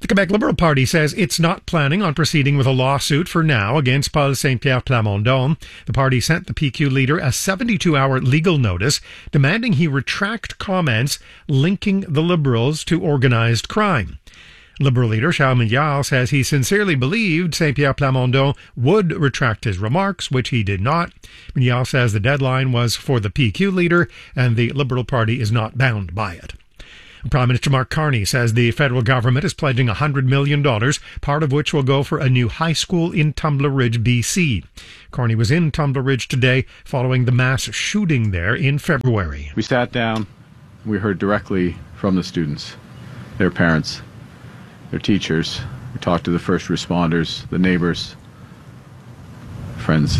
[SPEAKER 4] The Quebec Liberal Party says it's not planning on proceeding with a lawsuit for now against Paul Saint-Pierre Plamondon. The party sent the P Q leader a seventy-two hour legal notice demanding he retract comments linking the Liberals to organized crime. Liberal leader Charles Milliard says he sincerely believed Saint-Pierre Plamondon would retract his remarks, which he did not. Milliard says the deadline was for the P Q leader and the Liberal Party is not bound by it. Prime Minister Mark Carney says the federal government is pledging one hundred million dollars, part of which will go for a new high school in Tumbler Ridge, B C. Carney was in Tumbler Ridge today following the mass shooting there in February.
[SPEAKER 6] We sat down, we heard directly from the students, their parents, their teachers. We talked to the first responders, the neighbors, friends.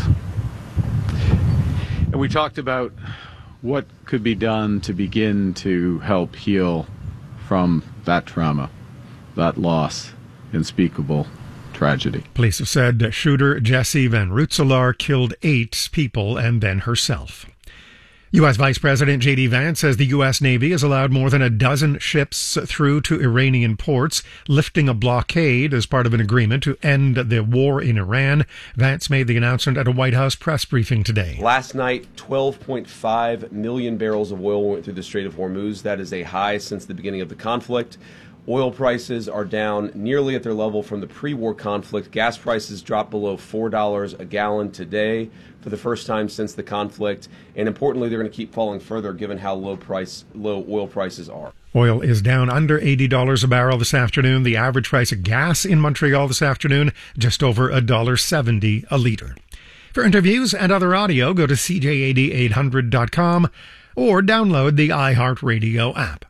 [SPEAKER 6] And we talked about what could be done to begin to help heal from that trauma, that loss, unspeakable tragedy.
[SPEAKER 4] Police have said shooter Jesse Van Rutselaar killed eight people and then herself. U S. Vice President J D Vance says the U S. Navy has allowed more than a dozen ships through to Iranian ports, lifting a blockade as part of an agreement to end the war in Iran. Vance made the announcement at a White House press briefing today.
[SPEAKER 7] Last night, twelve point five million barrels of oil went through the Strait of Hormuz. That is a high since the beginning of the conflict. Oil prices are down nearly at their level from the pre-war conflict. Gas prices dropped below four dollars a gallon today for the first time since the conflict. And importantly, they're going to keep falling further given how low price, low oil prices are.
[SPEAKER 4] Oil is down under eighty dollars a barrel this afternoon. The average price of gas in Montreal this afternoon, just over one dollar seventy a litre. For interviews and other audio, go to C J A D eight hundred dot com or download the iHeartRadio app.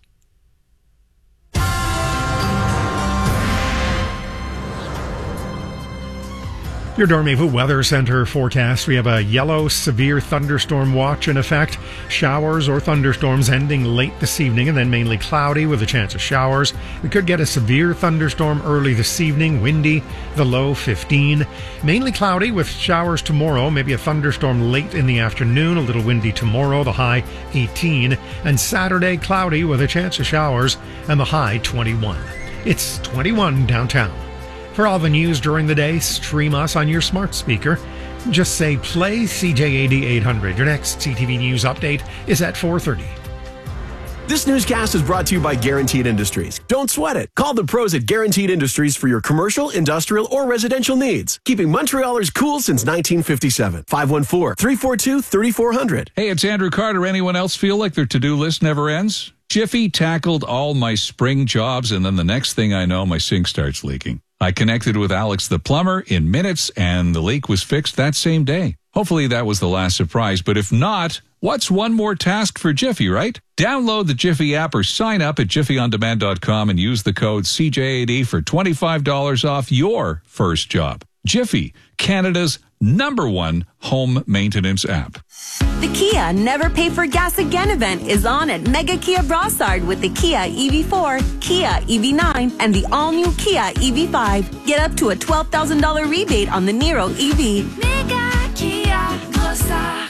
[SPEAKER 4] Your Dormez-vous Weather Center forecast. We have a yellow severe thunderstorm watch in effect. Showers or thunderstorms ending late this evening and then mainly cloudy with a chance of showers. We could get a severe thunderstorm early this evening, windy, the low fifteen. Mainly cloudy with showers tomorrow, maybe a thunderstorm late in the afternoon, a little windy tomorrow, the high eighteen. And Saturday, cloudy with a chance of showers and the high twenty-one. It's twenty-one downtown. For all the news during the day, stream us on your smart speaker. Just say play C J A D eight hundred. Your next C T V News update is at four thirty.
[SPEAKER 8] This newscast is brought to you by Guaranteed Industries. Don't sweat it. Call the pros at Guaranteed Industries for your commercial, industrial, or residential needs. Keeping Montrealers cool since nineteen fifty-seven. five one four, three four two, three four zero zero.
[SPEAKER 10] Hey, it's Andrew Carter. Anyone else feel like their to-do list never ends? Jiffy tackled all my spring jobs, and then the next thing I know, my sink starts leaking. I connected with Alex the plumber in minutes, and the leak was fixed that same day. Hopefully that was the last surprise, but if not, what's one more task for Jiffy, right? Download the Jiffy app or sign up at jiffy on demand dot com and use the code C J A D for twenty-five dollars off your first job. Jiffy, Canada's number one home maintenance app.
[SPEAKER 24] The Kia Never Pay for Gas Again event is on at Mega Kia Brossard with the Kia E V four, Kia E V nine, and the all-new Kia E V five. Get up to a twelve thousand dollars rebate on the Niro E V.
[SPEAKER 18] Mega Kia Brossard.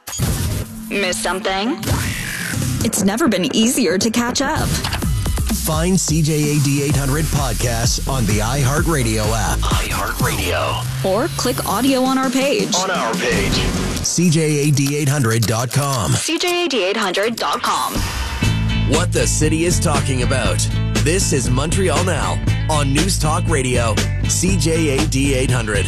[SPEAKER 18] Miss something? It's never been easier to catch up.
[SPEAKER 17] Find C J A D eight hundred podcasts on the iHeartRadio app. iHeartRadio.
[SPEAKER 18] Or click audio on our page.
[SPEAKER 17] On our page. C J A D eight hundred dot com.
[SPEAKER 18] C J A D eight hundred dot com.
[SPEAKER 17] What the city is talking about. This is Montreal Now on News Talk Radio. C J A D eight hundred.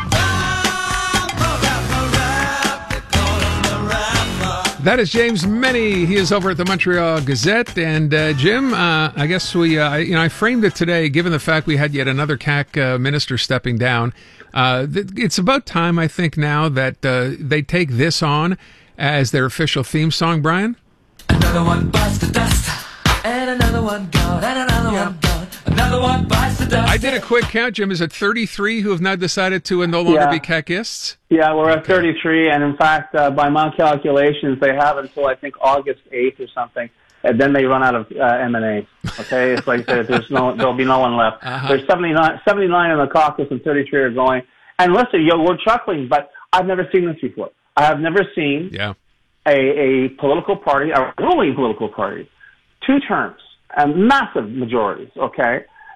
[SPEAKER 1] That is James Meny. He is over at the Montreal Gazette. And uh, Jim, uh, I guess we, uh, you know, I framed it today, given the fact we had yet another C A C uh, minister stepping down. Uh, th- it's about time, I think, now that uh, they take this on as their official theme song, Brian.
[SPEAKER 11] Another one bites the dust, and another one gone, and another yeah. one gone. Another one bites the dust.
[SPEAKER 1] I did a quick count, Jim. Is it thirty-three who have now decided to no longer
[SPEAKER 12] yeah.
[SPEAKER 1] be CACists?
[SPEAKER 12] Yeah, we're at thirty-three, and in fact, uh, by my calculations, they have until I think August eighth or something, and then they run out of uh, M and A. Okay, it's like there, there's no, there'll be no one left. Uh-huh. There's seventy-nine, seventy-nine in the caucus, and thirty-three are going. And listen, yo, we're chuckling, but I've never seen this before. I have never seen
[SPEAKER 1] yeah.
[SPEAKER 12] a, a political party, a ruling political party, two terms and massive majorities. Okay,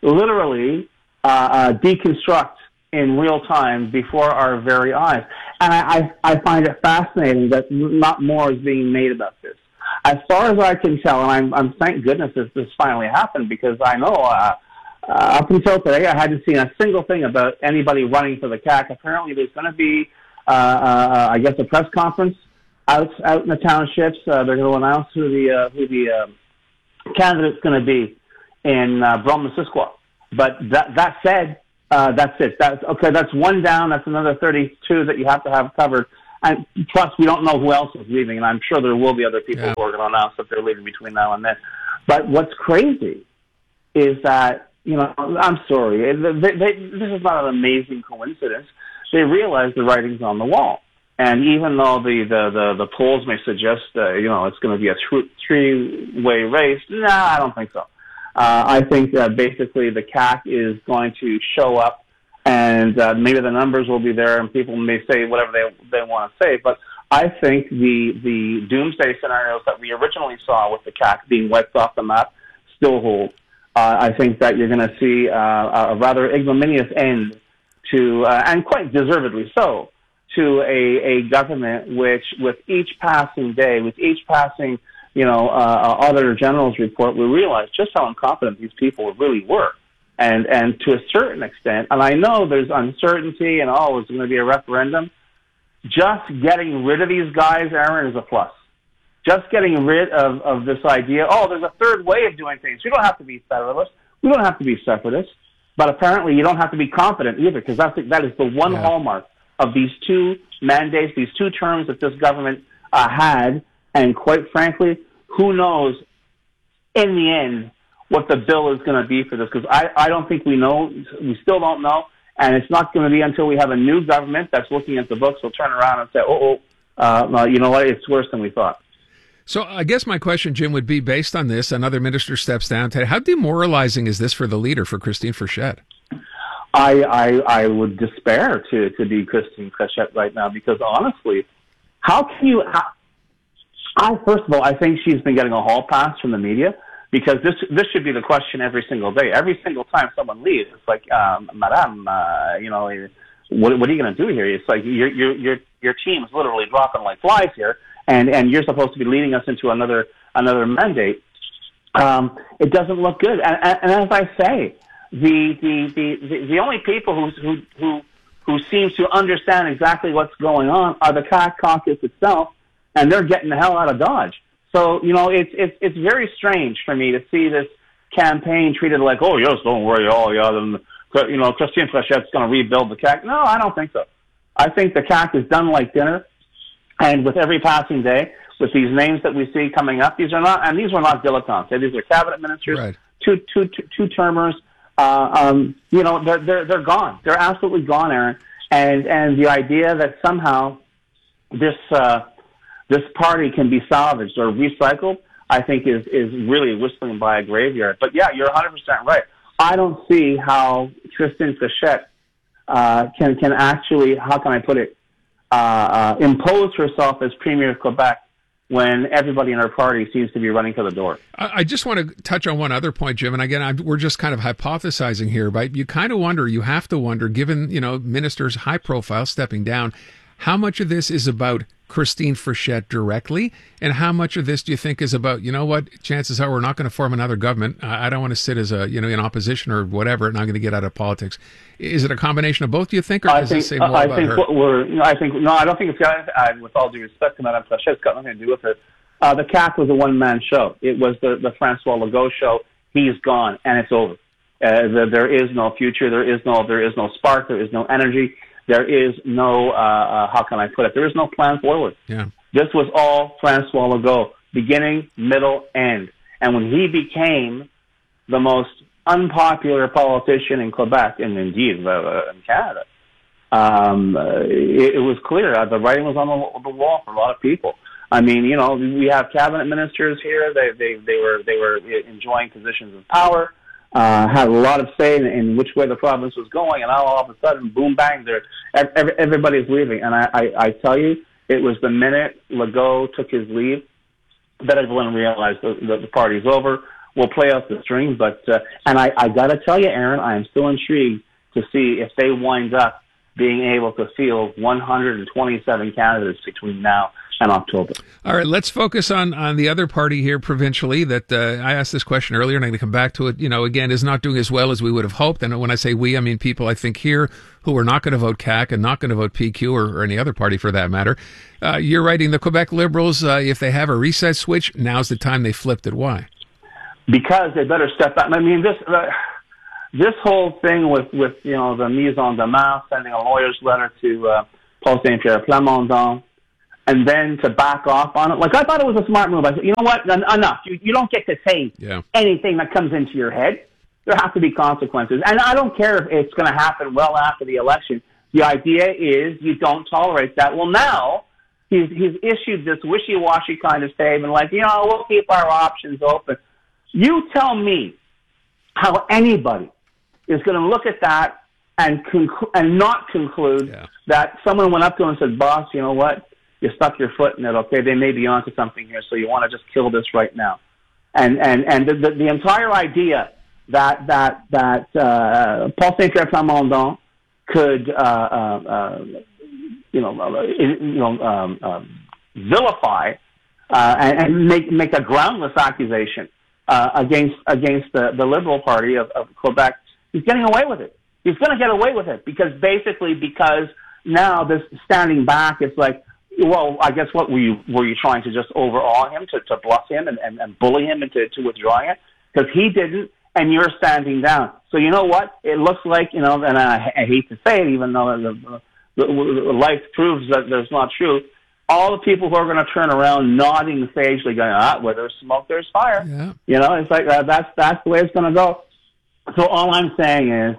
[SPEAKER 12] literally uh, uh, deconstruct in real time before our very eyes. And I, I, I find it fascinating that not more is being made about this. As far as I can tell, and I'm, I'm thank goodness this, this finally happened, because I know uh, uh, up until today I hadn't seen a single thing about anybody running for the C A C. Apparently there's going to be, uh, uh, I guess, a press conference out out in the townships. Uh, they're going to announce who the uh, who the uh, candidate's going to be in uh, Brome-Missisquoi. But that that said, uh, that's it. That's okay. That's one down. That's another thirty-two that you have to have covered. And plus, we don't know who else is leaving, and I'm sure there will be other people yeah. who are going to announce that they're leaving between now and then. But what's crazy is that, you know, I'm sorry, they, they, this is not an amazing coincidence. They realize the writing's on the wall. And even though the, the, the, the polls may suggest, uh, you know, it's going to be a th- three-way race, no, I don't think so. Uh, I think that basically the C A C is going to show up, and uh, maybe the numbers will be there, and people may say whatever they they want to say. But I think the the doomsday scenarios that we originally saw with the C A C being wiped off the map still hold. Uh, I think that you're going to see uh, a rather ignominious end to, uh, and quite deservedly so, to a, a government which, with each passing day, with each passing, you know, uh, Auditor General's report, we realize just how incompetent these people really were. And and to a certain extent, and I know there's uncertainty and, oh, it's going to be a referendum, just getting rid of these guys, Aaron, is a plus. Just getting rid of, of this idea, oh, there's a third way of doing things. You don't have to be federalist. We don't have to be separatist. But apparently you don't have to be confident either, because that's, that is the one yeah. hallmark of these two mandates, these two terms that this government uh, had. And quite frankly, who knows in the end what the bill is going to be for this, because I, I don't think we know. We still don't know. And it's not going to be until we have a new government that's looking at the books will turn around and say, oh, oh uh, well, you know what, it's worse than we thought.
[SPEAKER 1] So I guess my question, Jim, would be based on this. Another minister steps down today. How demoralizing is this for the leader, for Christine Frechette?
[SPEAKER 12] I, I, I would despair to, to be Christine Frechette right now, because honestly, how can you, how, I, first of all, I think she's been getting a hall pass from the media, because this this should be the question every single day. Every single time someone leaves, it's like, um, Madame, uh, you know, what, what are you going to do here? It's like your your your your team is literally dropping like flies here, and, and you're supposed to be leading us into another another mandate. Um, it doesn't look good. And, and, and as I say, the the, the, the, the only people who who who who seems to understand exactly what's going on are the C A C caucus itself, and they're getting the hell out of Dodge. So, you know, it's it's it's very strange for me to see this campaign treated like, oh, yes, don't worry, oh, yeah, then, you know, Christine Frechette's going to rebuild the C A C. No, I don't think so. I think the C A C is done like dinner, and with every passing day, with these names that we see coming up, these are not, and these were not dilettantes. These are cabinet ministers, right. two, two, two, two termers. Uh, um, you know, they're they're they're gone. They're absolutely gone, Aaron. And and the idea that somehow this. Uh, this party can be salvaged or recycled, I think is, is really whistling by a graveyard. But yeah, you're one hundred percent right. I don't see how Christine Frechette uh, can, can actually, how can I put it, uh, uh, impose herself as Premier of Quebec when everybody in her party seems to be running for the door.
[SPEAKER 1] I, I just want to touch on one other point, Jim, and again, I'm, we're just kind of hypothesizing here, but you kind of wonder, you have to wonder, given, you know, ministers high profile stepping down, how much of this is about Christine Frechette directly, and how much of this do you think is about, you know what, chances are we're not going to form another government. I don't want to sit as a, you know, in opposition or whatever, and I'm going to get out of politics. Is it a combination of both, do you think, or does
[SPEAKER 12] think,
[SPEAKER 1] it say more
[SPEAKER 12] I
[SPEAKER 1] about
[SPEAKER 12] think
[SPEAKER 1] her?
[SPEAKER 12] What we're, you know, I think, no, I don't think it's got, uh, with all due respect to Madame Frechette, it's got nothing to do with it. Uh, the C A C was a one-man show. It was the, the Francois Legault show. He's gone, and it's over. Uh, the, there is no future. There is no, there is no spark. There is no energy. There is no, uh, uh, how can I put it? There is no plan forward.
[SPEAKER 1] Yeah.
[SPEAKER 12] This was all Francois Legault, beginning, middle, end. And when he became the most unpopular politician in Quebec, and indeed uh, in Canada, um, uh, it, it was clear. Uh, the writing was on the, the wall for a lot of people. I mean, you know, we have cabinet ministers here. They they they were they were enjoying positions of power. Uh, had a lot of say in, in which way the province was going, and all, all of a sudden, boom, bang, there, every, everybody's leaving. And I, I, I tell you, it was the minute Legault took his leave that everyone realized the, the, the party's over. we'll play out the string. But uh, and I, I got to tell you, Aaron, I am still intrigued to see if they wind up being able to field one hundred twenty-seven candidates between now and October.
[SPEAKER 1] All right, let's focus on, on the other party here provincially that uh, I asked this question earlier, and I'm going to come back to it. You know, again, is not doing as well as we would have hoped. And when I say we, I mean people I think here who are not going to vote C A Q and not going to vote P Q or, or any other party for that matter. Uh, you're writing the Quebec Liberals, uh, if they have a reset switch, now's the time they flipped it. Why?
[SPEAKER 12] Because they better step up. I mean, this... Uh, This whole thing with, with, you know, the mise en demeure, sending a lawyer's letter to uh, Paul Saint-Pierre Plamondon, and then to back off on it. Like, I thought it was a smart move. I said, you know what, En- enough. You, you don't get to say
[SPEAKER 1] yeah.
[SPEAKER 12] anything that comes into your head. There have to be consequences. And I don't care if it's going to happen well after the election. The idea is you don't tolerate that. Well, now he's, he's issued this wishy-washy kind of statement, like, you know, we'll keep our options open. You tell me how anybody is going to look at that and conclu- and not conclude yeah. that someone went up to him and said, boss, you know what? You stuck your foot in it, okay? They may be onto something here, so you want to just kill this right now. And and, and the, the, the entire idea that that that uh, Paul Saint-Pierre Plamondon could, uh, uh, uh, you know, uh, you know, um, um, vilify uh, and, and make make a groundless accusation uh, against against the, the Liberal Party of, of Quebec. He's getting away with it. He's going to get away with it because basically because now this standing back, it's like, well, I guess what were you were you trying to just overawe him, to, to bluff him and, and, and bully him into to withdrawing it? Because he didn't, and you're standing down. So you know what? It looks like, you know, and I, I hate to say it, even though the, the, the life proves that that's not true. All the people who are going to turn around nodding sagely, going, ah, where there's smoke, there's fire.
[SPEAKER 1] Yeah.
[SPEAKER 12] You know, it's like uh, that's that's the way it's going to go. So all I'm saying is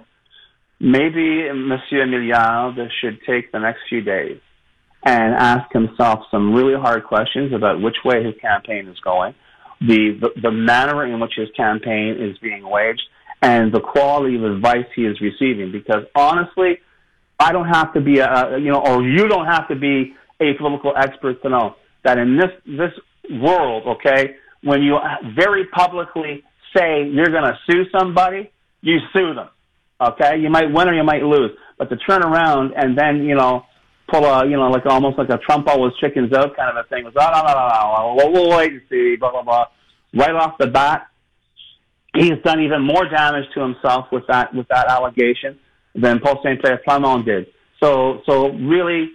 [SPEAKER 12] maybe Monsieur Milliard should take the next few days and ask himself some really hard questions about which way his campaign is going, the, the, the manner in which his campaign is being waged, and the quality of advice he is receiving. Because honestly, I don't have to be a, you know, or you don't have to be a political expert to know that in this, this world, okay, when you very publicly say you're going to sue somebody, you sue them, okay? You might win or you might lose. But to turn around and then, you know, pull a, you know, like almost like a Trump always chickens out kind of a thing. Was, oh, no, no, no, no, we'll, we'll wait and see, blah, blah, blah. Right off the bat, he's done even more damage to himself with that with that allegation than Paul Saint-Pierre Plamondon did. So, so really,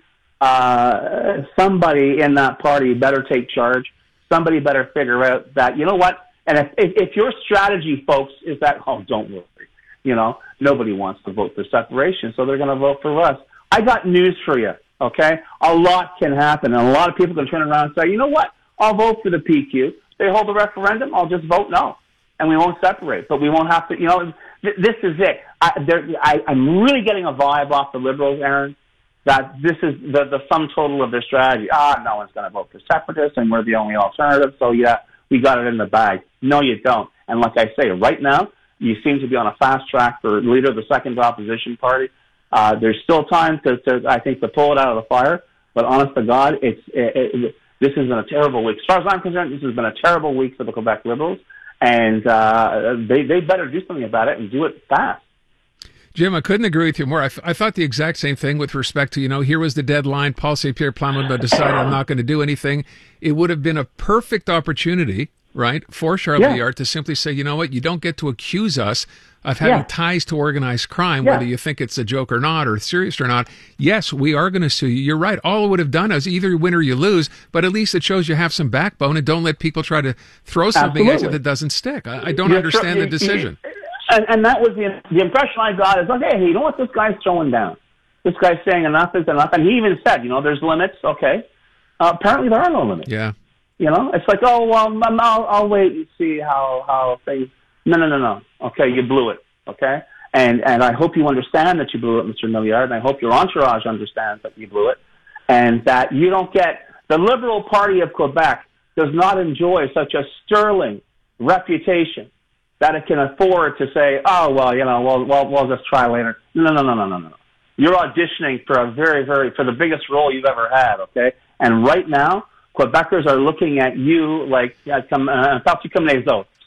[SPEAKER 12] uh, somebody in that party better take charge. Somebody better figure out that, you know what? And if, if, if your strategy, folks, is that, oh, don't worry, you know, nobody wants to vote for separation, so they're going to vote for us. I got news for you, okay? A lot can happen, and a lot of people can turn around and say, you know what? I'll vote for the P Q. They hold a referendum, I'll just vote no, and we won't separate. But we won't have to, you know, th- this is it. I, there, I, I'm really getting a vibe off the Liberals, Aaron, that this is the, the sum total of their strategy. Ah, no one's going to vote for separatists, and we're the only alternative, so yeah, we got it in the bag. No, you don't. And like I say, right now, you seem to be on a fast track for leader of the second opposition party. Uh, there's still time to, to, I think, to pull it out of the fire. But honest to God, it's it, it, this has been a terrible week. As far as I'm concerned, this has been a terrible week for the Quebec Liberals, and uh, they they better do something about it and do it fast.
[SPEAKER 1] Jim, I couldn't agree with you more. I, f- I thought the exact same thing with respect to, you know, here was the deadline. Paul Saint-Pierre Plamondon decided I'm not going to do anything. It would have been a perfect opportunity, right, for Charles
[SPEAKER 12] Yeah.
[SPEAKER 1] Milliard to simply say, you know what, you don't get to accuse us of having
[SPEAKER 12] Yeah.
[SPEAKER 1] ties to organized crime,
[SPEAKER 12] Yeah.
[SPEAKER 1] whether you think it's a joke or not, or serious or not. Yes, we are going to sue you. You're right. All it would have done is either you win or you lose, but at least it shows you have some backbone and don't let people try to throw something at you
[SPEAKER 12] Absolutely.
[SPEAKER 1] that doesn't stick. I, I don't
[SPEAKER 12] You're
[SPEAKER 1] understand
[SPEAKER 12] tr-
[SPEAKER 1] the decision.
[SPEAKER 12] And, and that was the the impression I got is, okay, hey, you know what this guy's throwing down? This guy's saying enough is enough. And he even said, you know, there's limits. Okay. Uh, apparently there are no limits.
[SPEAKER 1] Yeah.
[SPEAKER 12] You know, it's like, oh, well, um, I'll, I'll wait and see how, how things. No, no, no, no. Okay, you blew it. Okay? And and I hope you understand that you blew it, Mister Milliard, and I hope your entourage understands that you blew it, and that you don't get. The Liberal Party of Quebec does not enjoy such a sterling reputation that it can afford to say, oh, well, you know, we'll, we'll, we'll just try later. No, no, no, no, no, no. You're auditioning for a very, very, for the biggest role you've ever had, okay? And right now, Quebecers are looking at you like, uh, comme, uh, parti comme les autres.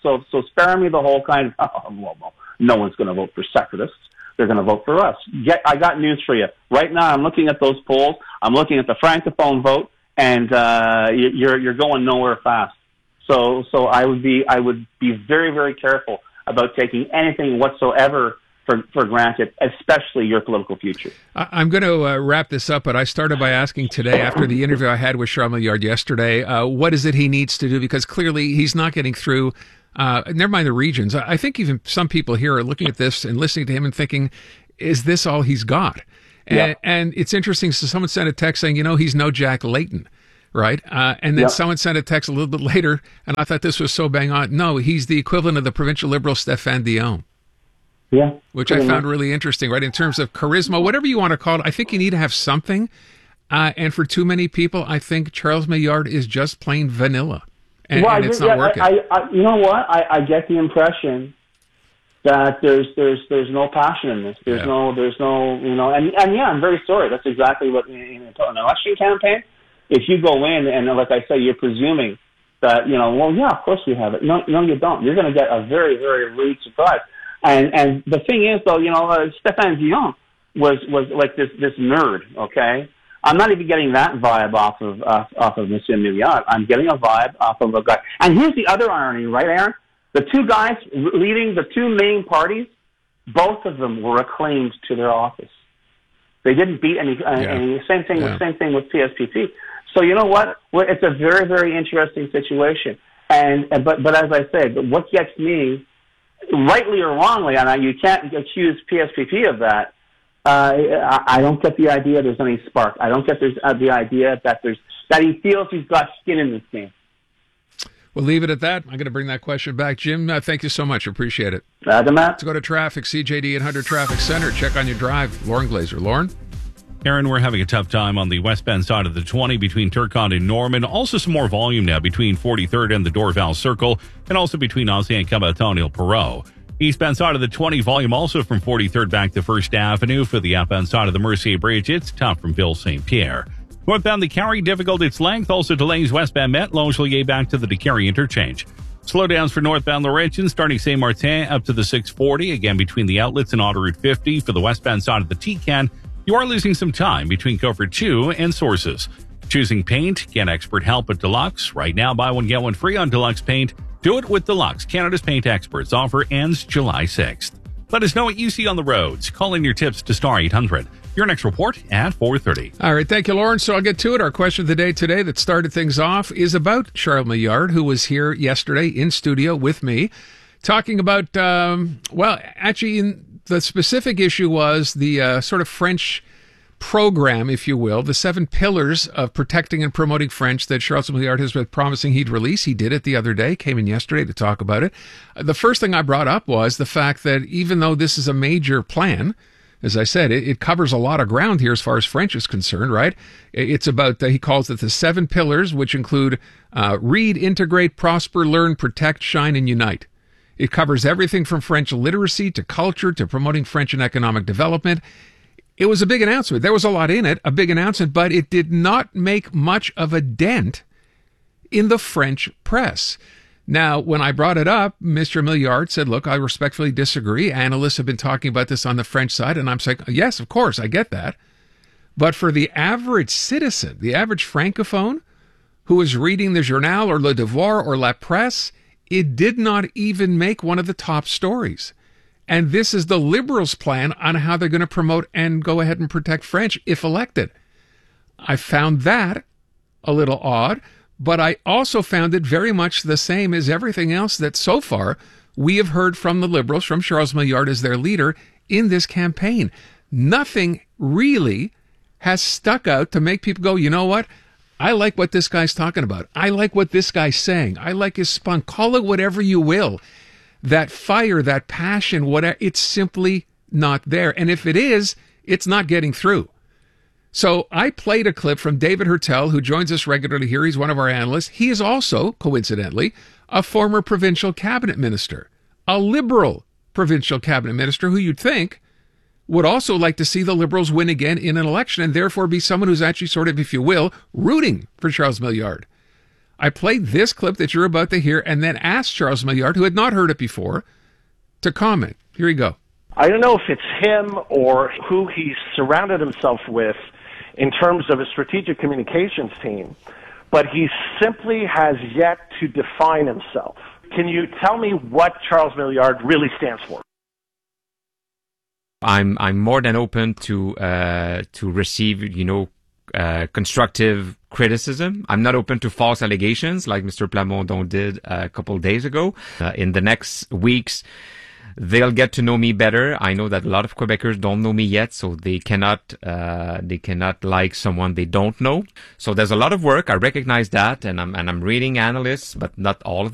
[SPEAKER 12] So, so spare me the whole kind of, oh, well, well, no one's going to vote for separatists. They're going to vote for us. Get, I got news for you. Right now, I'm looking at those polls. I'm looking at the Francophone vote, and uh, you're you're going nowhere fast. So, so I would be I would be very very careful about taking anything whatsoever for for granted, especially your political future.
[SPEAKER 1] I'm going to uh, wrap this up, but I started by asking today, after the interview I had with Charles Milliard yesterday, uh, what is it he needs to do? Because clearly he's not getting through. Uh, never mind the regions. I think even some people here are looking at this and listening to him and thinking, is this all he's got? And,
[SPEAKER 12] Yeah.
[SPEAKER 1] and it's interesting. So someone sent a text saying, you know, he's no Jack Layton, right? Uh, and then
[SPEAKER 12] Yeah.
[SPEAKER 1] someone sent a text a little bit later, and I thought this was so bang on. No, he's the equivalent of the provincial liberal Stéphane Dion.
[SPEAKER 12] Yeah.
[SPEAKER 1] Which I
[SPEAKER 12] pretty
[SPEAKER 1] found
[SPEAKER 12] much.
[SPEAKER 1] really interesting, right? In terms of charisma, whatever you want to call it, I think you need to have something. Uh, and for too many people, I think Charles Milliard is just plain vanilla. And,
[SPEAKER 12] well,
[SPEAKER 1] and
[SPEAKER 12] I,
[SPEAKER 1] it's
[SPEAKER 12] yeah,
[SPEAKER 1] not working.
[SPEAKER 12] I, I, you know what? I, I get the impression that there's there's there's no passion in this. There's
[SPEAKER 1] Yeah.
[SPEAKER 12] no there's no you know and and yeah, I'm very sorry. That's exactly what in, in an election campaign. If you go in and like I say, you're presuming that you know, well, yeah, of course we have it. No, no, you don't. You're going to get a very very rude surprise. And and the thing is, though, you know, uh, Stéphane Dion was was like this this nerd. Okay. I'm not even getting that vibe off of uh, off of Monsieur Milliard. I'm getting a vibe off of a guy. And here's the other irony, right, Aaron? The two guys leading the two main parties, both of them were acclaimed to their office. They didn't beat any. Uh,
[SPEAKER 1] Yeah.
[SPEAKER 12] any same thing.
[SPEAKER 1] Yeah.
[SPEAKER 12] with Same thing with P S P P. So you know what? Well, it's a very very interesting situation. And uh, but but as I said, what gets me, rightly or wrongly, and I, you can't accuse P S P P of that. Uh, I I don't get the idea there's any spark. I don't get there's, uh, the idea that there's that he feels he's got skin in this game.
[SPEAKER 1] We'll leave it at that. I'm going to bring that question back. Jim, uh, thank you so much. Appreciate it.
[SPEAKER 12] Uh,
[SPEAKER 1] Let's go to traffic. C J D eight hundred Traffic Center. Check on your drive. Lauren Glazer. Lauren?
[SPEAKER 5] Aaron, we're having a tough time on the westbound side of the twenty between Turcotte and Norman. Also some more volume now between forty-third and the Dorval Circle, and also between Ancien Cabaton and Perot. Eastbound side of the twenty, volume also from forty-third back to First Avenue. For the outbound side of the Mercier Bridge, it's tough from Ville Saint Pierre. Northbound the Carry, difficult its length. Also delays westbound Met, Longueuil back to the DeCarry interchange. Slowdowns for northbound Laurentian starting Saint Martin up to the six forty. Again, between the outlets and Autoroute fifty. For the westbound side of the T-Can, you are losing some time between Cofer two and Sources. Choosing paint, get expert help at Deluxe. Right now, buy one, get one free on Deluxe paint. Do it with Deluxe, Canada's paint experts. Offer ends July sixth. Let us know what you see on the roads. Call in your tips to Star eight hundred. Your next report at four thirty.
[SPEAKER 1] All right. Thank you, Lauren. So I'll get to it. Our question of the day today that started things off is about Charles Milliard, who was here yesterday in studio with me talking about, um, well, actually, in the specific issue was the uh, sort of French program, if you will, the seven pillars of protecting and promoting French that Charles Milliard has been promising he'd release. He did it the other day, came in yesterday to talk about it. Uh, the first thing I brought up was the fact that even though this is a major plan, as I said, it, it covers a lot of ground here as far as French is concerned, right? It's about, uh, he calls it the seven pillars, which include uh, read, integrate, prosper, learn, protect, shine, and unite. It covers everything from French literacy to culture to promoting French and economic development. It was a big announcement. There was a lot in it, a big announcement, but it did not make much of a dent in the French press. Now, when I brought it up, Mister Milliard said, look, I respectfully disagree. Analysts have been talking about this on the French side. And I'm saying, yes, of course, I get that. But for the average citizen, the average francophone who is reading the Journal or Le Devoir or La Presse, it did not even make one of the top stories. And this is the Liberals' plan on how they're going to promote and go ahead and protect French if elected. I found that a little odd, but I also found it very much the same as everything else that so far we have heard from the Liberals, from Charles Milliard as their leader in this campaign. Nothing really has stuck out to make people go, you know what? I like what this guy's talking about. I like what this guy's saying. I like his spunk. Call it whatever you will. That fire, that passion, whatever, it's simply not there. And if it is, it's not getting through. So I played a clip from David Hertel, who joins us regularly here. He's one of our analysts. He is also, coincidentally, a former provincial cabinet minister, a Liberal provincial cabinet minister who you'd think would also like to see the Liberals win again in an election and therefore be someone who's actually sort of, if you will, rooting for Charles Milliard. I played this clip that you're about to hear and then asked Charles Milliard, who had not heard it before, to comment. Here you go.
[SPEAKER 2] I don't know if it's him or who he's surrounded himself with in terms of a strategic communications team, but he simply has yet to define himself. Can you tell me what Charles Milliard really stands for?
[SPEAKER 13] I'm I'm more than open to uh, to receive, you know, uh, constructive criticism. I'm not open to false allegations like Mister Plamondon did a couple days ago. Uh, in the next weeks, they'll get to know me better. I know that a lot of Quebecers don't know me yet, so they cannot uh, they cannot like someone they don't know. So there's a lot of work. I recognize that, and I'm and I'm reading analysts, but not all of them.